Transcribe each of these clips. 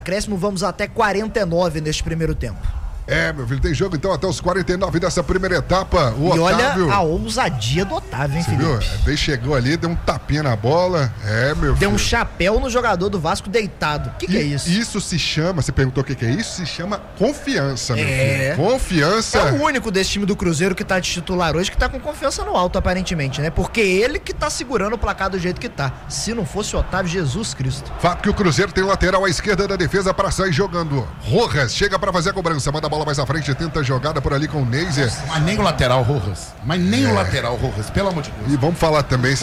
acréscimo, vamos até 49 neste primeiro tempo. Meu filho, tem jogo então até os 49 dessa primeira etapa. O Otávio... olha a ousadia do Otávio, hein, Felipe? Viu? Ele chegou ali, deu um tapinha na bola. Meu filho. Deu um chapéu no jogador do Vasco deitado. O que é isso? Isso se chama, você perguntou o que é isso? Se chama confiança, meu filho. Confiança. É o único desse time do Cruzeiro que tá de titular hoje que tá com confiança no alto, aparentemente, né? Porque ele que tá segurando o placar do jeito que tá. Se não fosse o Otávio, Jesus Cristo. Fato que o Cruzeiro tem o lateral à esquerda da defesa para sair jogando. Rojas chega para fazer a cobrança, manda a bola mais à frente, tenta a jogada por ali com o Neiser. Mas nem o lateral, Rojas. O lateral, Rojas, pelo amor de Deus. E vamos falar também.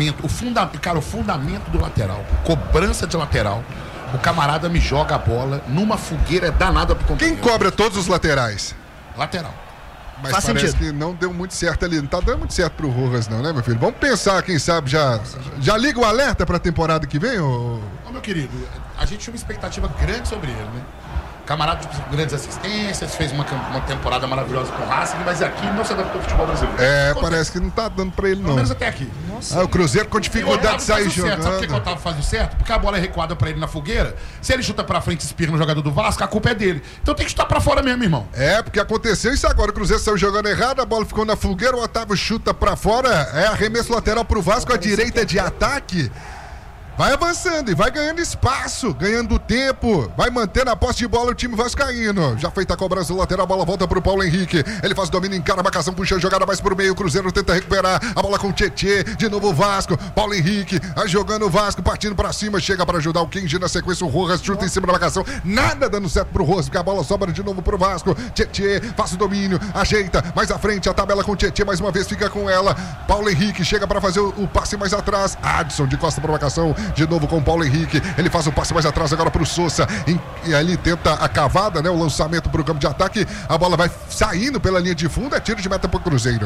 O fundamento do lateral, cobrança de lateral. O camarada me joga a bola numa fogueira danada pro companheiro. Quem cobra todos os laterais? Lateral. Mas faz parece sentido que não deu muito certo ali. Não tá dando muito certo pro Rojas, não, né, meu filho? Vamos pensar, quem sabe, já liga o alerta pra temporada que vem, ô meu querido, a gente tinha uma expectativa grande sobre ele, né? Camarada de grandes assistências, fez uma temporada maravilhosa com o Racing, mas aqui não se adaptou ao futebol brasileiro. Parece que não tá dando pra ele, não. Pelo menos até aqui. O Cruzeiro com dificuldade de sair jogando. Sabe por que o Otávio faz o certo? Porque a bola é recuada pra ele na fogueira. Se ele chuta pra frente e espirra no jogador do Vasco, a culpa é dele. Então tem que chutar pra fora mesmo, irmão. Porque aconteceu isso agora. O Cruzeiro saiu jogando errado, a bola ficou na fogueira, o Otávio chuta pra fora. Arremesso lateral pro Vasco, a direita de ataque. Vai avançando e vai ganhando espaço, ganhando tempo, vai mantendo a posse de bola o time vascaíno. Já feita a cobrança do lateral, a bola volta pro Paulo Henrique. Ele faz domínio, encara a marcação, puxa a jogada mais pro meio. O Cruzeiro tenta recuperar a bola com o Tietê. De novo o Vasco, Paulo Henrique, jogando o Vasco, partindo pra cima, chega pra ajudar o Kenji na sequência. O Rojas chuta em cima da marcação, nada dando certo pro Rojas, porque a bola sobra de novo pro Vasco. Tietê faz o domínio, ajeita mais à frente, a tabela com o Tietê, mais uma vez fica com ela. Paulo Henrique chega pra fazer o passe mais atrás. Adson de costa pra marcação. De novo com o Paulo Henrique, ele faz o passe mais atrás agora pro Sousa, e ali tenta a cavada, né, o lançamento pro campo de ataque, a bola vai saindo pela linha de fundo, é tiro de meta pro Cruzeiro.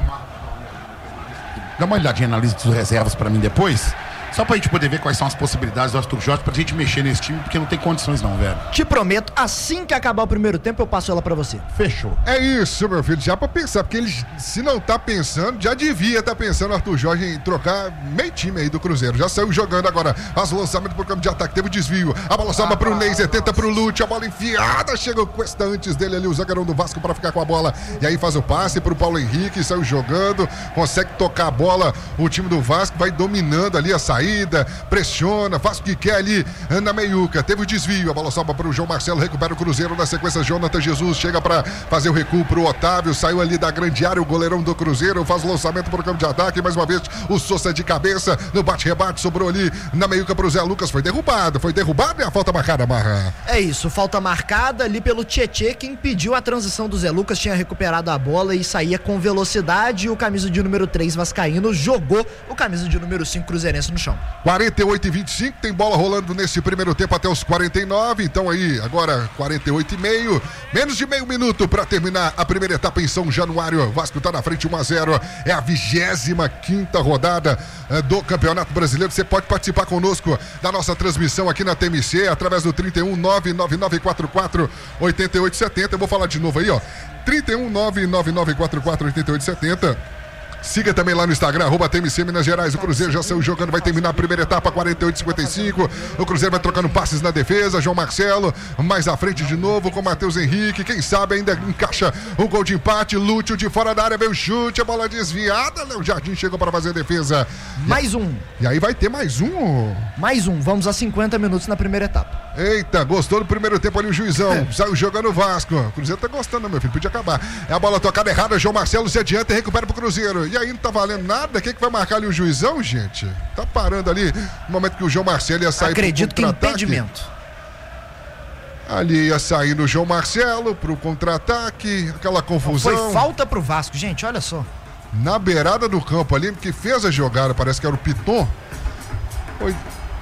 Dá uma olhadinha na lista dos reservas pra mim depois, só pra gente poder ver quais são as possibilidades do Arthur Jorge pra gente mexer nesse time, porque não tem condições não, velho. Te prometo, assim que acabar o primeiro tempo, eu passo ela pra você. Fechou. É isso, meu filho, já pra pensar, porque ele, se não tá pensando, já devia estar pensando, Arthur Jorge, em trocar meio time aí do Cruzeiro. Já saiu jogando agora, faz o lançamento pro campo de ataque, teve o desvio, a bola sobra pro Neiser, tenta pro Lute, a bola enfiada, chega o Cuesta antes dele ali, o zagueirão do Vasco pra ficar com a bola, e aí faz o passe pro Paulo Henrique, saiu jogando, consegue tocar a bola, o time do Vasco vai dominando ali a saída, pressiona, faz o que quer ali na meiuca, teve o desvio, a bola sobra para o João Marcelo, recupera o Cruzeiro, na sequência Jonathan Jesus chega para fazer o recuo para o Otávio, saiu ali da grande área o goleirão do Cruzeiro, faz o lançamento para o campo de ataque, mais uma vez o Sousa de cabeça, no bate-rebate, sobrou ali na meiuca para o Zé Lucas, foi derrubado e a falta marcada, Marra. É isso, falta marcada ali pelo Tietê, que impediu a transição do Zé Lucas, tinha recuperado a bola e saía com velocidade, e o camisa de número 3 vascaíno jogou o camisa de número 5 cruzeirense no chão. 48-25, tem bola rolando nesse primeiro tempo até os 49, então aí, agora 48,5, menos de meio minuto para terminar a primeira etapa em São Januário. O Vasco tá na frente 1-0, é a 25ª rodada do Campeonato Brasileiro. Você pode participar conosco da nossa transmissão aqui na TMC, através do 31 99944 8870. Eu vou falar de novo aí, ó, 31 99944 8870. Siga também lá no Instagram, @TMC Minas Gerais. O Cruzeiro já saiu jogando, vai terminar a primeira etapa, 48-55. O Cruzeiro vai trocando passes na defesa. João Marcelo, mais à frente de novo com Matheus Henrique. Quem sabe ainda encaixa o gol de empate. Lúcio de fora da área, veio o chute, a bola desviada. Léo Jardim chegou para fazer a defesa. Mais um. E aí vai ter mais um. Mais um, vamos a 50 minutos na primeira etapa. Eita, gostou do primeiro tempo ali o juizão. Saiu jogando o Vasco. O Cruzeiro tá gostando, meu filho, podia acabar. É a bola tocada errada, João Marcelo se adianta e recupera pro Cruzeiro. E aí não tá valendo nada, quem que vai marcar ali o juizão, gente? Tá parando ali no momento que o João Marcelo ia sair. Acredito que impedimento. Ali ia sair o João Marcelo pro contra-ataque, aquela confusão. Foi falta pro Vasco, gente, olha só. Na beirada do campo ali, que fez a jogada, parece que era o Piton. Foi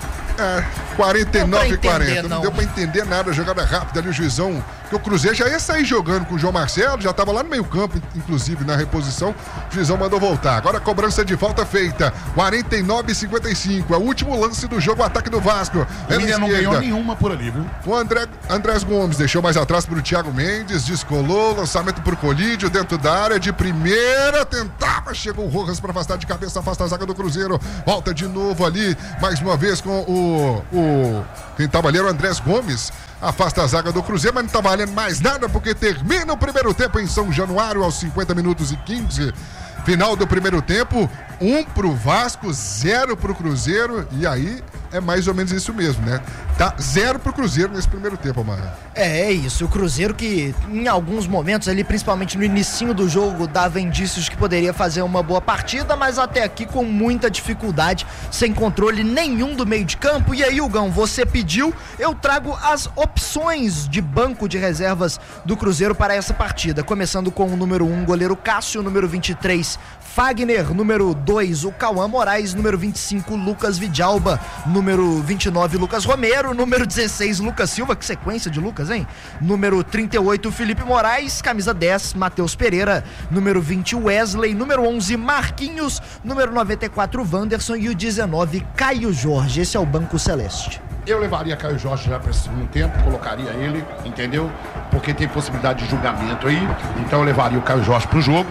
49-40. Não deu pra entender nada, jogada rápida ali, o juizão. Porque o Cruzeiro já ia sair jogando com o João Marcelo, já tava lá no meio campo, inclusive na reposição. O juizão mandou voltar. Agora a cobrança de falta feita. 49-55. É o último lance do jogo, o ataque do Vasco. Ele não ganhou nenhuma por ali, viu? O Andrés Gomes deixou mais atrás pro Thiago Mendes, descolou, lançamento pro Colídio, dentro da área, de primeira, tentava, chegou o Rojas para afastar de cabeça, afasta a zaga do Cruzeiro. Volta de novo ali, mais uma vez com o quem estava ali era o Andrés Gomes. Afasta a zaga do Cruzeiro, mas não tá valendo mais nada, porque termina o primeiro tempo em São Januário, aos 50 minutos e 15. Final do primeiro tempo, 1 pro Vasco, 0 pro Cruzeiro, e aí é mais ou menos isso mesmo, né? Tá 0 pro Cruzeiro nesse primeiro tempo, Amarra. É isso, o Cruzeiro que em alguns momentos ali, principalmente no inicinho do jogo, dava indícios de que poderia fazer uma boa partida, mas até aqui com muita dificuldade, sem controle nenhum do meio de campo. E aí, Hugão, você pediu, eu trago as opções de banco de reservas do Cruzeiro para essa partida, começando com o número 1, goleiro Cássio, número 23, Fagner, número 2, o Cauã Moraes, número 25, Lucas Vidalba, número 29, Lucas Romero, número 16, Lucas Silva, que sequência de Lucas, hein? Número 38, Felipe Moraes, camisa 10, Matheus Pereira, número 20, Wesley, número 11, Marquinhos, número 94, Wanderson e o 19, Caio Jorge. Esse é o Banco Celeste. Eu levaria Caio Jorge já para esse segundo tempo, colocaria ele, entendeu? Porque tem possibilidade de julgamento aí, então eu levaria o Caio Jorge pro jogo.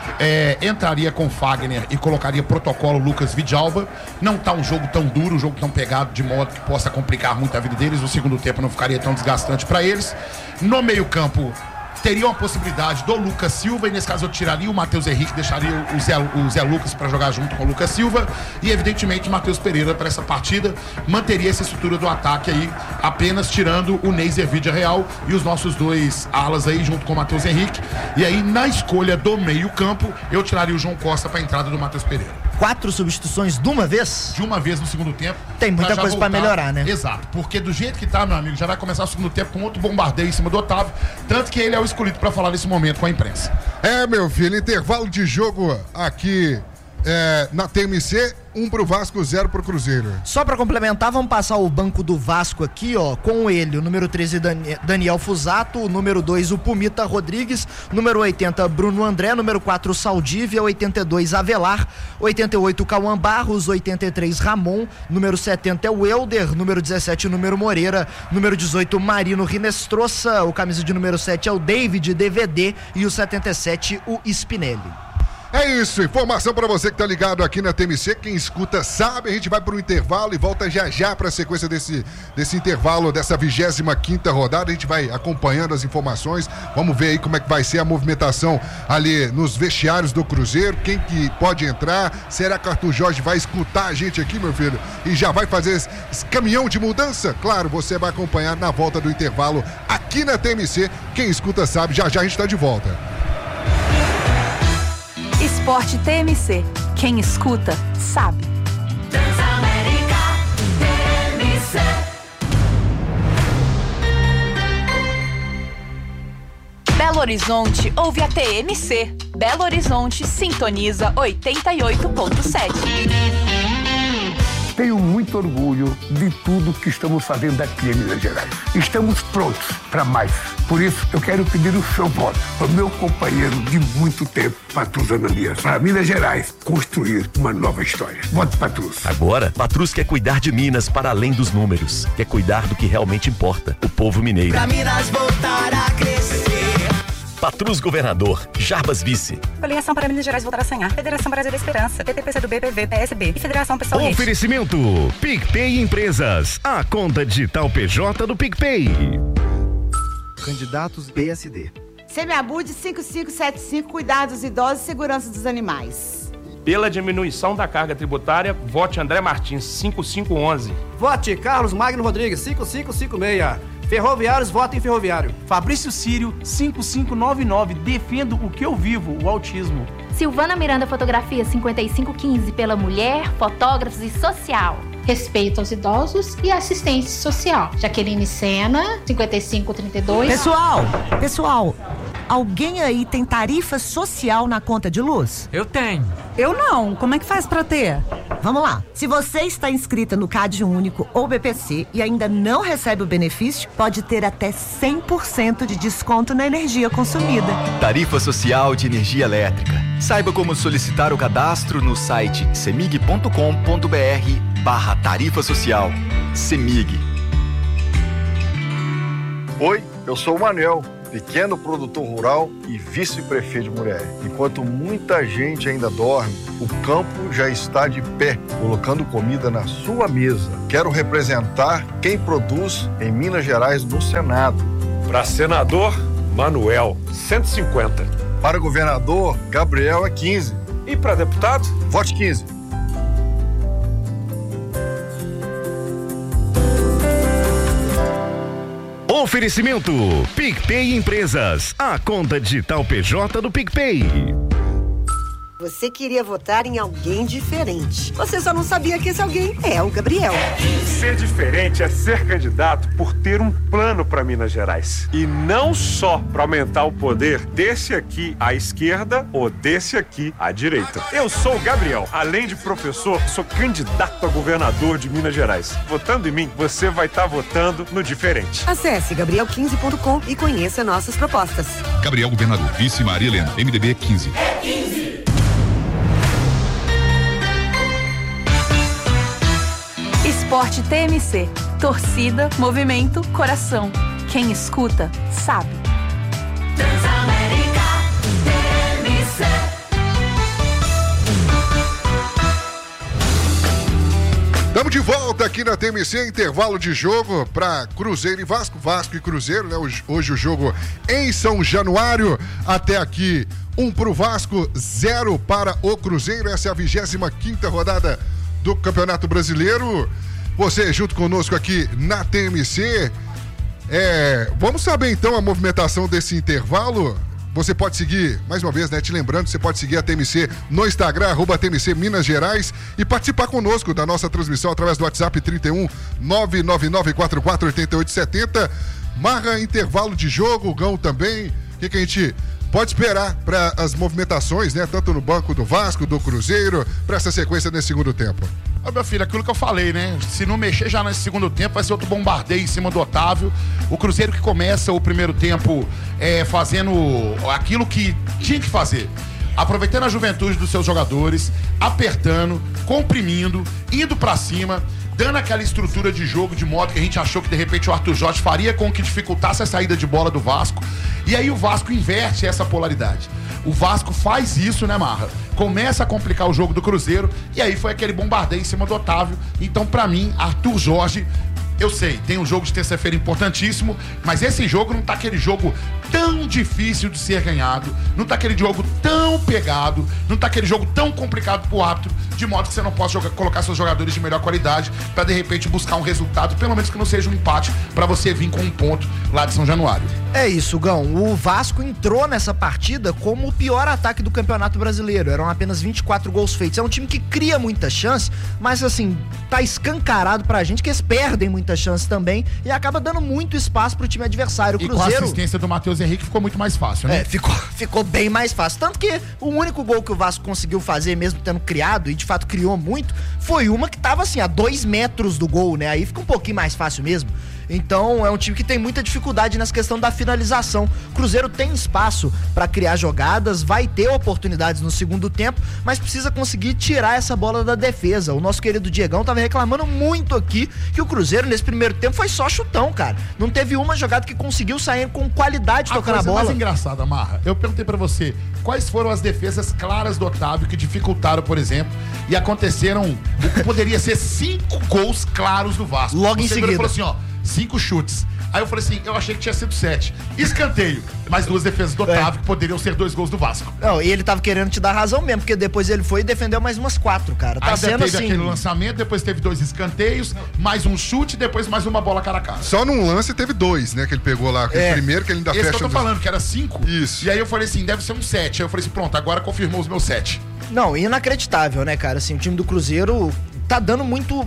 Entraria com Fagner e colocaria protocolo Lucas Vidalba. Não tá um jogo tão duro, um jogo tão pegado, de modo que possa complicar muito a vida deles. O segundo tempo não ficaria tão desgastante para eles. No meio campo teria uma possibilidade do Lucas Silva, e nesse caso eu tiraria o Matheus Henrique, deixaria o Zé Lucas para jogar junto com o Lucas Silva, e evidentemente o Matheus Pereira para essa partida manteria essa estrutura do ataque aí, apenas tirando o Neiser Vidia Real e os nossos dois alas aí junto com o Matheus Henrique. E aí na escolha do meio campo eu tiraria o João Costa para a entrada do Matheus Pereira. 4 substituições de uma vez? De uma vez no segundo tempo. Tem muita coisa para melhorar, né? Exato, porque do jeito que tá, meu amigo, já vai começar o segundo tempo com outro bombardeio em cima do Otávio, tanto que ele é o escolhido para falar nesse momento com a imprensa. Meu filho, intervalo de jogo aqui na TMC, 1 pro Vasco, 0 pro Cruzeiro. Só pra complementar, vamos passar o banco do Vasco aqui, ó, com ele, o número 13, Daniel Fusato, o número 2, o Pumita Rodrigues, número 80, Bruno André, número 4, Saldívia, 82, Avelar, 88, Cauã Barros, 83, Ramon, número 70 é o Elder, número 17, número Moreira, número 18, Marino Rinestrosa, o camisa de número 7 é o David DVD e o 77, o Spinelli. É isso, informação pra você que tá ligado aqui na TMC, quem escuta sabe, a gente vai pro intervalo e volta já pra sequência desse intervalo, dessa 25ª rodada, a gente vai acompanhando as informações, vamos ver aí como é que vai ser a movimentação ali nos vestiários do Cruzeiro, quem que pode entrar, será que o Arthur Jorge vai escutar a gente aqui, meu filho, e já vai fazer esse caminhão de mudança? Claro, você vai acompanhar na volta do intervalo aqui na TMC, quem escuta sabe, já a gente tá de volta. Esporte TMC. Quem escuta, sabe. Transamérica TMC. Belo Horizonte ouve a TMC. Belo Horizonte sintoniza 88.7. Tenho muito orgulho de tudo que estamos fazendo aqui em Minas Gerais. Estamos prontos para mais. Por isso, eu quero pedir o seu voto para o meu companheiro de muito tempo, Patrus Ananias, para Minas Gerais construir uma nova história. Vote Patrus. Agora, Patrus quer cuidar de Minas para além dos números. Quer cuidar do que realmente importa, o povo mineiro. Pra Minas voltar a crescer. Patrus Governador, Jarbas Vice. Coligação para Minas Gerais voltar a sonhar. Federação Brasil da Esperança, PTPCdoB, PV, PSB e Federação Pessoal Rede. Oferecimento PicPay Empresas, a conta digital PJ do PicPay. Candidatos PSD. Semiabude 5575, Cuidados Idosos e Segurança dos Animais. Pela diminuição da carga tributária, vote André Martins 5511. Vote Carlos Magno Rodrigues 5556. Ferroviários, votem Ferroviário. Fabrício Sírio 5599. Defendo o que eu vivo, o autismo. Silvana Miranda Fotografia 5515, pela mulher, fotógrafos e social. Respeito aos idosos e assistência social. Jaqueline Sena 5532. Pessoal, alguém aí tem tarifa social na conta de luz? Eu tenho. Eu não. Como é que faz pra ter? Vamos lá. Se você está inscrita no CAD Único ou BPC e ainda não recebe o benefício, pode ter até 100% de desconto na energia consumida. Tarifa Social de Energia Elétrica. Saiba como solicitar o cadastro no site cemig.com.br/tarifa social. Cemig. Oi, eu sou o Manuel. pequeno produtor rural e vice-prefeito de Muriaé. Enquanto muita gente ainda dorme, o campo já está de pé, colocando comida na sua mesa. Quero representar quem produz em Minas Gerais no Senado. Para senador, Manuel, 150. Para governador, Gabriel é 15. E para deputado? Vote 15. Oferecimento PicPay Empresas, a conta digital PJ do PicPay. Você queria votar em alguém diferente. Você só não sabia que esse alguém é o Gabriel. Ser diferente é ser candidato por ter um plano para Minas Gerais. E não só para aumentar o poder desse aqui à esquerda ou desse aqui à direita. Eu sou o Gabriel. Além de professor, sou candidato a governador de Minas Gerais. Votando em mim, você vai estar votando no diferente. Acesse gabriel15.com e conheça nossas propostas. Gabriel Governador, vice Maria Helena, MDB 15. Esporte TMC. Torcida, movimento, coração. Quem escuta, sabe. Transamérica TMC. Estamos de volta aqui na TMC, intervalo de jogo para Cruzeiro e Vasco. Vasco e Cruzeiro, né? Hoje o jogo em São Januário. Até aqui, 1 pro Vasco, 0 para o Cruzeiro. Essa é a 25ª rodada do Campeonato Brasileiro. Você junto conosco aqui na TMC. Vamos saber então a movimentação desse intervalo. Você pode seguir, mais uma vez, né? Te lembrando, você pode seguir a TMC no Instagram, @TMC Minas Gerais, e participar conosco da nossa transmissão através do WhatsApp 31 99944 8870. Marra intervalo de jogo, o Gão também. O que a gente pode esperar para as movimentações, né? Tanto no banco do Vasco, do Cruzeiro, para essa sequência nesse segundo tempo. Ô, meu filho, aquilo que eu falei, né? Se não mexer já nesse segundo tempo, vai ser outro bombardeio em cima do Otávio. O Cruzeiro que começa o primeiro tempo fazendo aquilo que tinha que fazer. Aproveitando a juventude dos seus jogadores, apertando, comprimindo, indo pra cima, dando aquela estrutura de jogo de modo que a gente achou que de repente o Arthur Jorge faria com que dificultasse a saída de bola do Vasco. E aí o Vasco inverte essa polaridade. O Vasco faz isso, né, Marra? Começa a complicar o jogo do Cruzeiro e aí foi aquele bombardeio em cima do Otávio. Então, pra mim, Arthur Jorge, eu sei, tem um jogo de terça-feira importantíssimo, mas esse jogo não tá aquele jogo tão difícil de ser ganhado, não tá aquele jogo tão pegado, não tá aquele jogo tão complicado pro árbitro, de modo que você não possa colocar seus jogadores de melhor qualidade pra de repente buscar um resultado, pelo menos que não seja um empate, pra você vir com um ponto lá de São Januário. É isso, Gão. O Vasco entrou nessa partida como o pior ataque do Campeonato Brasileiro. Eram apenas 24 gols feitos. É um time que cria muita chance, mas assim, tá escancarado pra gente que eles perdem muita chance também e acaba dando muito espaço pro time adversário. O Cruzeiro... E com a assistência do Matheus Henrique ficou muito mais fácil, né? Ficou bem mais fácil. Tanto que o único gol que o Vasco conseguiu fazer, mesmo tendo criado, e de fato criou muito, foi uma que tava assim, a 2 metros do gol, né? Aí fica um pouquinho mais fácil mesmo. Então é um time que tem muita dificuldade nessa questão da finalização. O Cruzeiro tem espaço para criar jogadas, vai ter oportunidades no segundo tempo, mas precisa conseguir tirar essa bola da defesa. O nosso querido Diegão tava reclamando muito aqui que o Cruzeiro nesse primeiro tempo foi só chutão, cara. Não teve uma jogada que conseguiu sair com qualidade tocando a bola. Mais engraçada, Marra, eu perguntei pra você quais foram as defesas claras do Otávio que dificultaram, por exemplo, e aconteceram o que poderia ser 5 gols claros do Vasco. Logo em seguida. Falou assim, ó, 5 chutes. Aí eu falei assim, eu achei que tinha sido 7. Escanteio. Mais 2 defesas do Otávio, que poderiam ser 2 gols do Vasco. Não, e ele tava querendo te dar razão mesmo, porque depois ele foi e defendeu mais umas 4, cara. Tá sendo teve assim... aquele lançamento, depois teve 2 escanteios, mais um chute, depois mais uma bola cara a cara. Só num lance teve 2, né, que ele pegou lá. O primeiro que ele ainda fecha... Esse que eu tô falando, que era 5. Isso. E aí eu falei assim, deve ser um 7. Aí eu falei assim, pronto, agora confirmou os meus 7. Não, inacreditável, né, cara? Assim, o time do Cruzeiro tá dando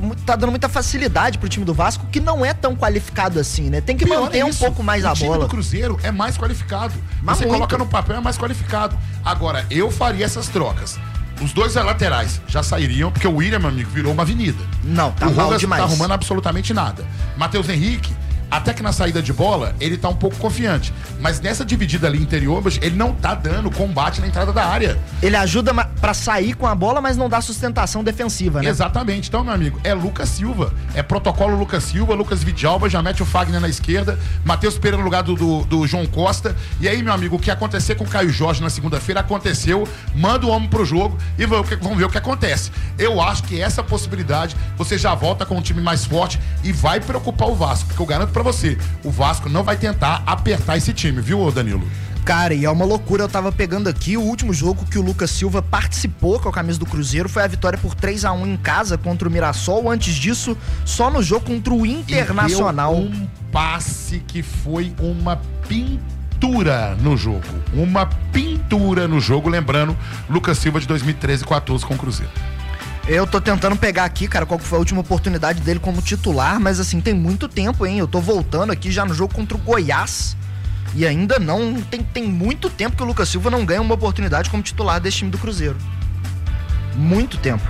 muita facilidade pro time do Vasco, que não é tão qualificado assim, né? Tem que manter um pouco mais a bola. O time do Cruzeiro é mais qualificado. Mas você muito. coloca no papel, é mais qualificado. Agora, eu faria essas trocas. Os 2 laterais já sairiam, porque o William, meu amigo, virou uma avenida. Não, tá o mal Rogas demais. não tá arrumando absolutamente nada. Matheus Henrique, Até que na saída de bola, ele tá um pouco confiante. Mas nessa dividida ali interior, ele não tá dando combate na entrada da área. Ele ajuda pra sair com a bola, mas não dá sustentação defensiva, né? Exatamente. Então, meu amigo, é Lucas Silva. É protocolo Lucas Silva, Lucas Vidalba, já mete o Fagner na esquerda, Matheus Pereira no lugar do João Costa. E aí, meu amigo, o que acontecer com o Caio Jorge na segunda-feira aconteceu. Manda o homem pro jogo e vamos ver o que acontece. Eu acho que essa possibilidade, você já volta com um time mais forte e vai preocupar o Vasco, porque eu garanto pra você, o Vasco não vai tentar apertar esse time, viu, Danilo? Cara, e é uma loucura, eu tava pegando aqui o último jogo que o Lucas Silva participou com a camisa do Cruzeiro, foi a vitória por 3-1 em casa contra o Mirassol. Antes disso, só no jogo contra o Internacional. E deu um passe que foi uma pintura no jogo. Uma pintura no jogo, lembrando Lucas Silva de 2013 e 2014 com o Cruzeiro. Eu tô tentando pegar aqui, cara, qual foi a última oportunidade dele como titular, mas assim, tem muito tempo, hein? Eu tô voltando aqui já no jogo contra o Goiás e ainda não, tem muito tempo que o Lucas Silva não ganha uma oportunidade como titular desse time do Cruzeiro. Muito tempo.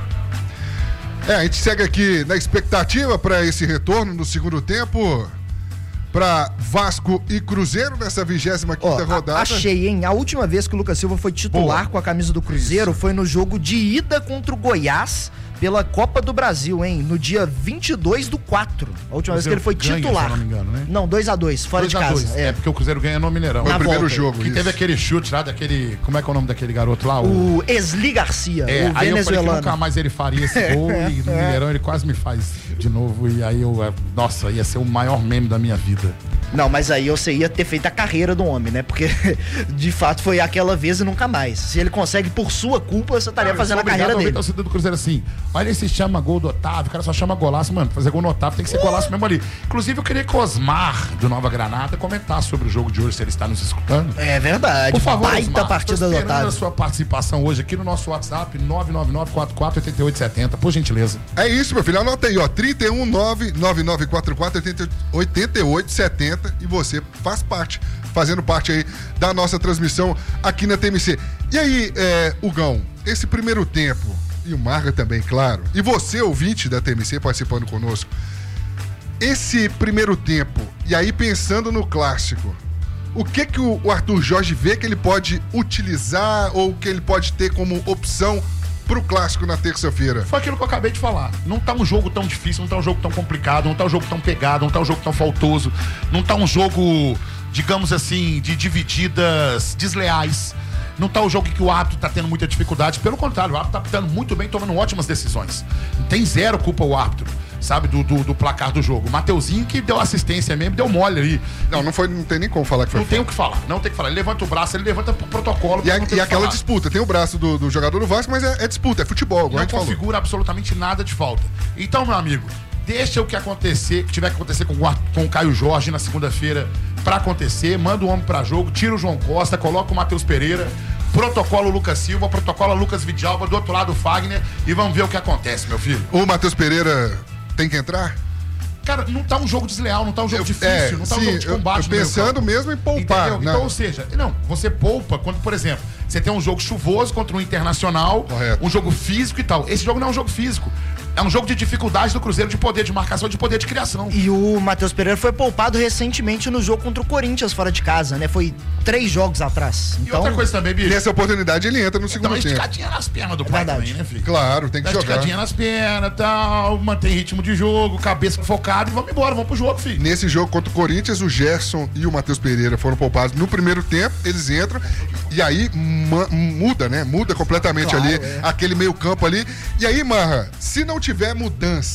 A gente segue aqui na expectativa para esse retorno no segundo tempo para Vasco e Cruzeiro nessa 25ª rodada. Achei, hein? A última vez que o Lucas Silva foi titular com a camisa do Cruzeiro foi no jogo de ida contra o Goiás pela Copa do Brasil, hein? No dia 22/4. A última vez que ele foi titular. Se eu não me engano, né? Não, 2-2, fora de casa. É porque o Cruzeiro ganha no Mineirão. Foi o primeiro jogo. Que teve aquele chute lá daquele... Como é que é o nome daquele garoto lá? O Esli Garcia, o aí venezuelano. eu falei que nunca mais ele faria esse gol e no Mineirão ele quase me faz de novo. E aí nossa, ia ser o maior meme da minha vida. Não, mas aí você ia ter feito a carreira do homem, né? Porque, de fato, foi aquela vez e nunca mais. Se ele consegue por sua culpa, você estaria fazendo a carreira dele. Eu do Cruzeiro assim, olha, esse chama gol do Otávio, o cara só chama golaço, mano. Fazer gol no Otávio tem que ser golaço mesmo ali. Inclusive, eu queria que o Osmar, do Nova Granada, comentasse sobre o jogo de hoje, se ele está nos escutando. É verdade. Por favor, baita Osmar, partida do Otávio. a sua participação hoje aqui no nosso WhatsApp, 999-44-8870, por gentileza. É isso, meu filho. Anota aí, ó, 319-9944-8870 e você fazendo parte aí da nossa transmissão aqui na TMC. E aí, Hugão, esse primeiro tempo, e o Marga também, claro, e você, ouvinte da TMC, participando conosco, esse primeiro tempo, e aí pensando no clássico, o que o Arthur Jorge vê que ele pode utilizar ou que ele pode ter como opção pro clássico na terça-feira? Foi aquilo que eu acabei de falar. Não tá um jogo tão difícil, não tá um jogo tão complicado, não tá um jogo tão pegado, não tá um jogo tão faltoso, não tá um jogo, digamos assim, de divididas desleais. Não tá o jogo que o árbitro tá tendo muita dificuldade. Pelo contrário, o árbitro tá pitando muito bem, tomando ótimas decisões. Não tem zero culpa o árbitro, sabe, do placar do jogo. O Mateuzinho que deu assistência mesmo, deu mole ali. Não tem nem como falar que foi. Não tem o que falar, não tem o que falar. Ele levanta o braço, ele levanta pro protocolo. E aquela disputa, tem o braço do jogador do Vasco, mas é disputa, é futebol, igual a gente falou. Não configura absolutamente nada de falta. Então, meu amigo, deixa o que acontecer, que tiver que acontecer com o Caio Jorge na segunda-feira pra acontecer, manda o homem pra jogo, tira o João Costa, coloca o Matheus Pereira, protocolo Lucas Silva, protocolo Lucas Vidalba, do outro lado o Fagner, e vamos ver o que acontece, meu filho. O Matheus Pereira tem que entrar? Cara, não tá um jogo desleal, não tá um jogo difícil, não tá um jogo de combate. Pensando mesmo em poupar. Então, ou seja, você poupa quando, por exemplo, você tem um jogo chuvoso contra um Internacional, correto, um jogo físico e tal. Esse jogo não é um jogo físico. É um jogo de dificuldade do Cruzeiro, de poder de marcação, de poder de criação. E o Matheus Pereira foi poupado recentemente no jogo contra o Corinthians fora de casa, né? Foi 3 jogos atrás. Então, e outra coisa também, bicho. Nessa oportunidade ele entra no segundo tempo. Esticadinha nas pernas do pai também, né, filho? Claro, tem que jogar. Esticadinha nas pernas, tal, mantém ritmo de jogo, cabeça focada e vamos embora, vamos pro jogo, filho. Nesse jogo contra o Corinthians, o Gerson e o Matheus Pereira foram poupados no primeiro tempo, eles entram e aí muda, né? Muda completamente ali, aquele meio campo ali. E aí, Marra, se não tiver mudança,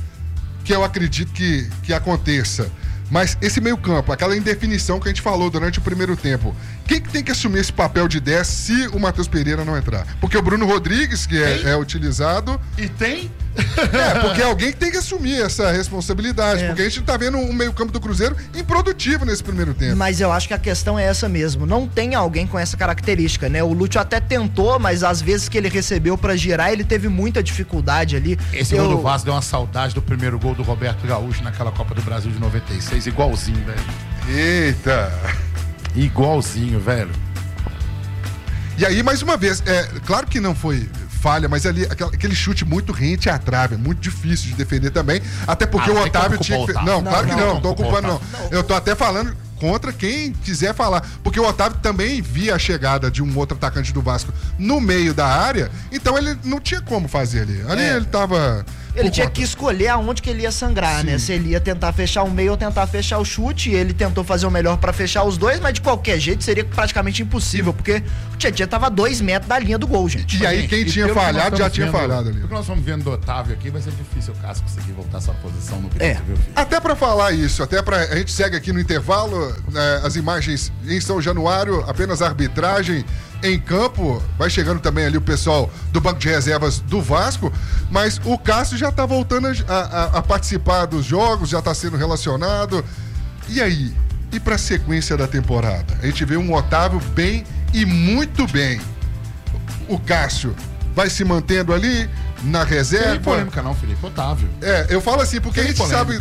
que eu acredito que aconteça, mas esse meio campo, aquela indefinição que a gente falou durante o primeiro tempo, quem que tem que assumir esse papel de 10 se o Matheus Pereira não entrar? Porque o Bruno Rodrigues, que é utilizado... E tem? Porque é alguém que tem que assumir essa responsabilidade, porque a gente tá vendo um meio campo do Cruzeiro improdutivo nesse primeiro tempo. Mas eu acho que a questão é essa mesmo, não tem alguém com essa característica, né? O Lúcio até tentou, mas às vezes que ele recebeu pra girar, ele teve muita dificuldade ali. Esse gol do Vasco deu uma saudade do primeiro gol do Roberto Gaúcho naquela Copa do Brasil de 96, igualzinho, velho. Eita! Igualzinho, velho. E aí, mais uma vez, claro que não foi falha, mas ali, aquele chute muito rente à trave, é muito difícil de defender também, até porque o Otávio tinha que... Não, claro que não tô ocupando não. Eu tô até falando contra quem quiser falar, porque o Otávio também via a chegada de um outro atacante do Vasco no meio da área, então ele não tinha como fazer ali. Ali ele tava... Ele tinha que escolher aonde que ele ia sangrar, né? Se ele ia tentar fechar o meio ou tentar fechar o chute, ele tentou fazer o melhor pra fechar os dois, mas de qualquer jeito seria praticamente impossível, porque o Tietchan tava a 2 metros da linha do gol, gente. E aí quem tinha falhado já tinha falhado ali. O que nós estamos vendo do Otávio aqui vai ser difícil o Cássio conseguir voltar à sua posição no viu, filho? Até pra falar isso, a gente segue aqui no intervalo, as imagens em São Januário, apenas a arbitragem em campo, vai chegando também ali o pessoal do banco de reservas do Vasco, mas o Cássio já tá voltando a participar dos jogos, já tá sendo relacionado. E aí? E pra sequência da temporada? A gente vê um Otávio bem e muito bem. O Cássio vai se mantendo ali na reserva. Não tem polêmica não, Felipe, Otávio. Eu falo assim, porque a gente sabe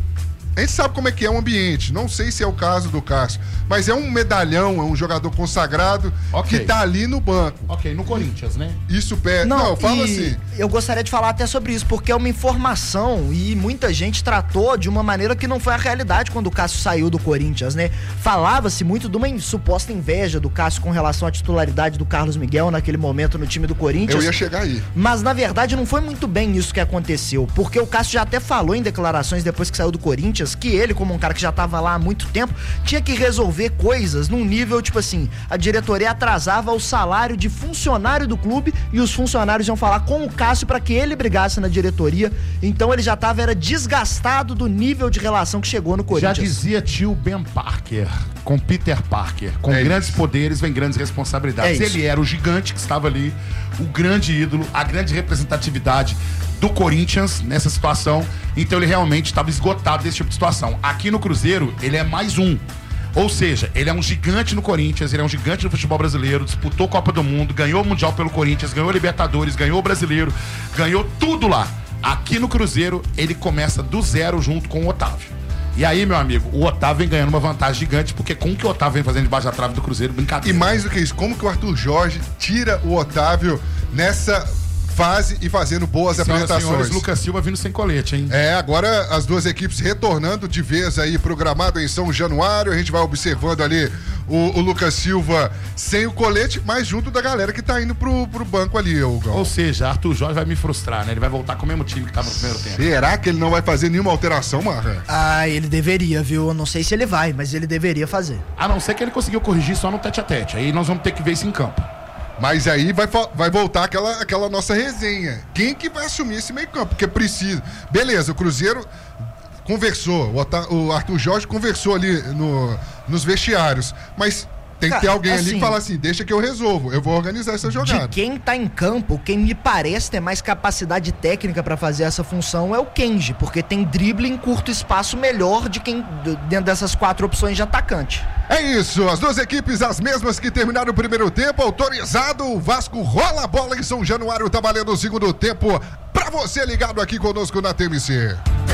a gente sabe como é que é o ambiente. Não sei se é o caso do Cássio, mas é um medalhão, é um jogador consagrado que tá ali no banco. No Corinthians, né? Isso Não, eu falo assim. Eu gostaria de falar até sobre isso, porque é uma informação e muita gente tratou de uma maneira que não foi a realidade quando o Cássio saiu do Corinthians, né? Falava-se muito de uma suposta inveja do Cássio com relação à titularidade do Carlos Miguel naquele momento no time do Corinthians. Eu ia chegar aí. Mas, na verdade, não foi muito bem isso que aconteceu, porque o Cássio já até falou em declarações depois que saiu do Corinthians que ele, como um cara que já tava lá há muito tempo, tinha que resolver coisas num nível, tipo assim, a diretoria atrasava o salário de funcionário do clube e os funcionários iam falar com o Cássio para que ele brigasse na diretoria. Então ele já tava desgastado do nível de relação que chegou no Corinthians. Já dizia tio Ben Parker, com Peter Parker, com grandes poderes vem grandes responsabilidades. Ele era o gigante que estava ali, o grande ídolo, a grande representatividade do Corinthians nessa situação, então ele realmente estava esgotado desse tipo de situação. Aqui no Cruzeiro, ele é mais um. Ou seja, ele é um gigante no Corinthians, ele é um gigante no futebol brasileiro, disputou Copa do Mundo, ganhou o Mundial pelo Corinthians, ganhou Libertadores, ganhou o Brasileiro, ganhou tudo lá. Aqui no Cruzeiro, ele começa do zero junto com o Otávio. E aí, meu amigo, o Otávio vem ganhando uma vantagem gigante, porque como que o Otávio vem fazendo debaixo da trave do Cruzeiro, brincadeira. E mais do que isso, como que o Arthur Jorge tira o Otávio nessa fase e fazendo boas apresentações. Senhores, Lucas Silva vindo sem colete, hein? Agora as duas equipes retornando de vez aí pro gramado em São Januário. A gente vai observando ali o Lucas Silva sem o colete, mas junto da galera que tá indo pro banco ali, Hugo. Ou seja, Arthur Jorge vai me frustrar, né? Ele vai voltar com o mesmo time que tava no primeiro tempo. Será que ele não vai fazer nenhuma alteração, Marra? Ele deveria, viu? Eu não sei se ele vai, mas ele deveria fazer. A não ser que ele conseguiu corrigir só no tete-a-tete. Aí nós vamos ter que ver isso em campo. Mas aí vai voltar aquela nossa resenha. Quem que vai assumir esse meio campo? Porque precisa. Beleza, o Cruzeiro conversou, o Arthur Jorge conversou ali nos vestiários, mas tem que ter alguém ali que fala assim, deixa que eu resolvo, eu vou organizar essa jogada. De quem tá em campo, quem me parece ter mais capacidade técnica pra fazer essa função é o Kenji, porque tem drible em curto espaço melhor de quem dentro dessas 4 opções de atacante. É isso, as duas equipes as mesmas que terminaram o primeiro tempo, autorizado, o Vasco rola a bola em São Januário, tá valendo o segundo tempo, pra você ligado aqui conosco na TMC.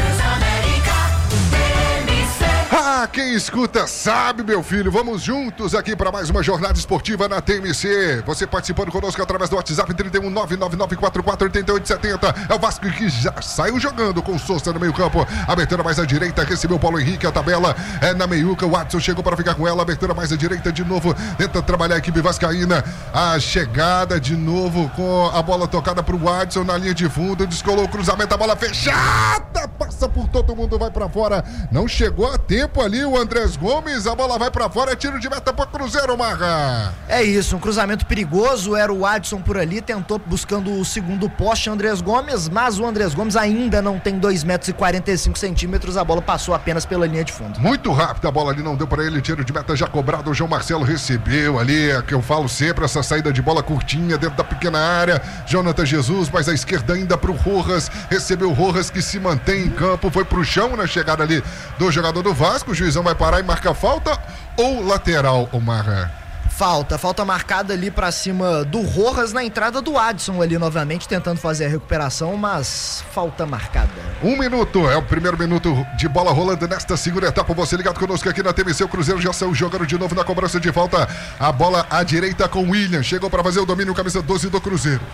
Quem escuta sabe, meu filho. Vamos juntos aqui para mais uma jornada esportiva na TMC. Você participando conosco através do WhatsApp 31999448870. É o Vasco que já saiu jogando com o Sousa no meio campo. Abertura mais à direita, recebeu o Paulo Henrique. A tabela é na meiuca. O Watson chegou para ficar com ela. Abertura mais à direita de novo. Tenta trabalhar a equipe vascaína. A chegada de novo com a bola tocada para o Watson na linha de fundo. Descolou o cruzamento, a bola fechada. Passa por todo mundo, vai para fora. Não chegou a tempo ali o Andrés Gomes, a bola vai pra fora, tiro de meta pro Cruzeiro, Marra. É isso, um cruzamento perigoso, era o Adson por ali, tentou buscando o segundo poste, Andrés Gomes, mas o Andrés Gomes ainda não tem 2,45 metros, a bola passou apenas pela linha de fundo. Muito rápido, a bola ali não deu pra ele, tiro de meta já cobrado, o João Marcelo recebeu ali, é que eu falo sempre, essa saída de bola curtinha dentro da pequena área, Jonathan Jesus, mas à esquerda ainda pro Rojas, recebeu o Rojas que se mantém em campo, foi pro chão na chegada ali do jogador do Vasco, o juizão vai parar e marca falta ou lateral, Omar? Falta marcada ali pra cima do Rojas na entrada do Adson ali novamente, tentando fazer a recuperação, mas falta marcada. 1 minuto, é o primeiro minuto de bola rolando nesta segunda etapa, você ligado conosco aqui na TMC, o Cruzeiro já saiu jogando de novo na cobrança de falta, a bola à direita com o William, chegou pra fazer o domínio, camisa 12 do Cruzeiro.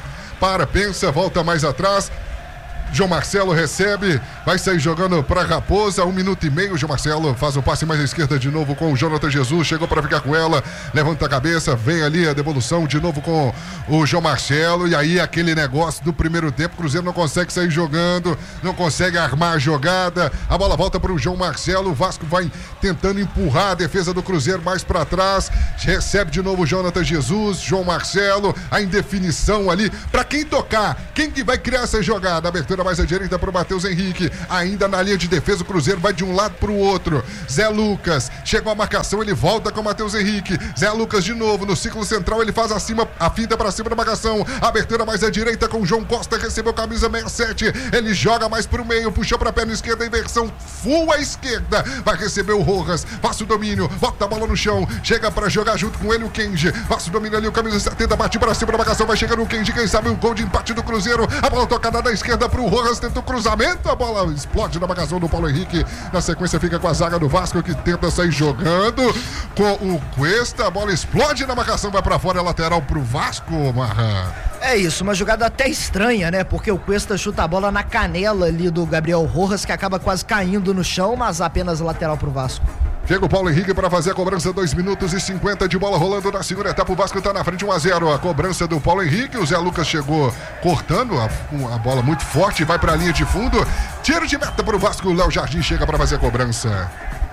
para, pensa, volta mais atrás. João Marcelo recebe, vai sair jogando para Raposa, 1 minuto e meio. João Marcelo faz o passe mais à esquerda de novo com o Jonathan Jesus, chegou para ficar com ela, levanta a cabeça, vem ali a devolução de novo com o João Marcelo. E aí aquele negócio do primeiro tempo, o Cruzeiro não consegue sair jogando, não consegue armar a jogada, a bola volta para o João Marcelo, o Vasco vai tentando empurrar a defesa do Cruzeiro mais para trás, recebe de novo o Jonathan Jesus, João Marcelo, a indefinição ali, para quem tocar, quem que vai criar essa jogada? Abertura mais à direita para o Matheus Henrique, ainda na linha de defesa o Cruzeiro vai de um lado para o outro. Zé Lucas, chegou a marcação, ele volta com o Matheus Henrique, Zé Lucas de novo, no círculo central ele faz acima, a finta para cima da marcação, abertura mais à direita com o João Costa, recebeu camisa 67, ele joga mais para o meio, puxou para a perna esquerda, inversão full à esquerda, vai receber o Rojas, passa o domínio, bota a bola no chão, chega para jogar junto com ele o Kenji, passa o domínio ali, o camisa 70, bate para cima da marcação, vai chegando o Kenji, quem sabe o gol de empate do Cruzeiro, a bola tocada da esquerda para o Rojas, tenta o cruzamento, a bola explode na marcação do Paulo Henrique, na sequência fica com a zaga do Vasco que tenta sair jogando com o Cuesta, a bola explode na marcação, vai pra fora, é lateral pro Vasco, Marra. É isso, uma jogada até estranha, né, porque o Cuesta chuta a bola na canela ali do Gabriel Rojas, que acaba quase caindo no chão, mas apenas lateral pro Vasco. Chega o Paulo Henrique para fazer a cobrança, 2 minutos e 50 de bola rolando na segunda etapa. O Vasco está na frente 1-0. A cobrança do Paulo Henrique. O Zé Lucas chegou cortando a bola muito forte, vai para a linha de fundo. Tiro de meta para o Vasco. O Léo Jardim chega para fazer a cobrança.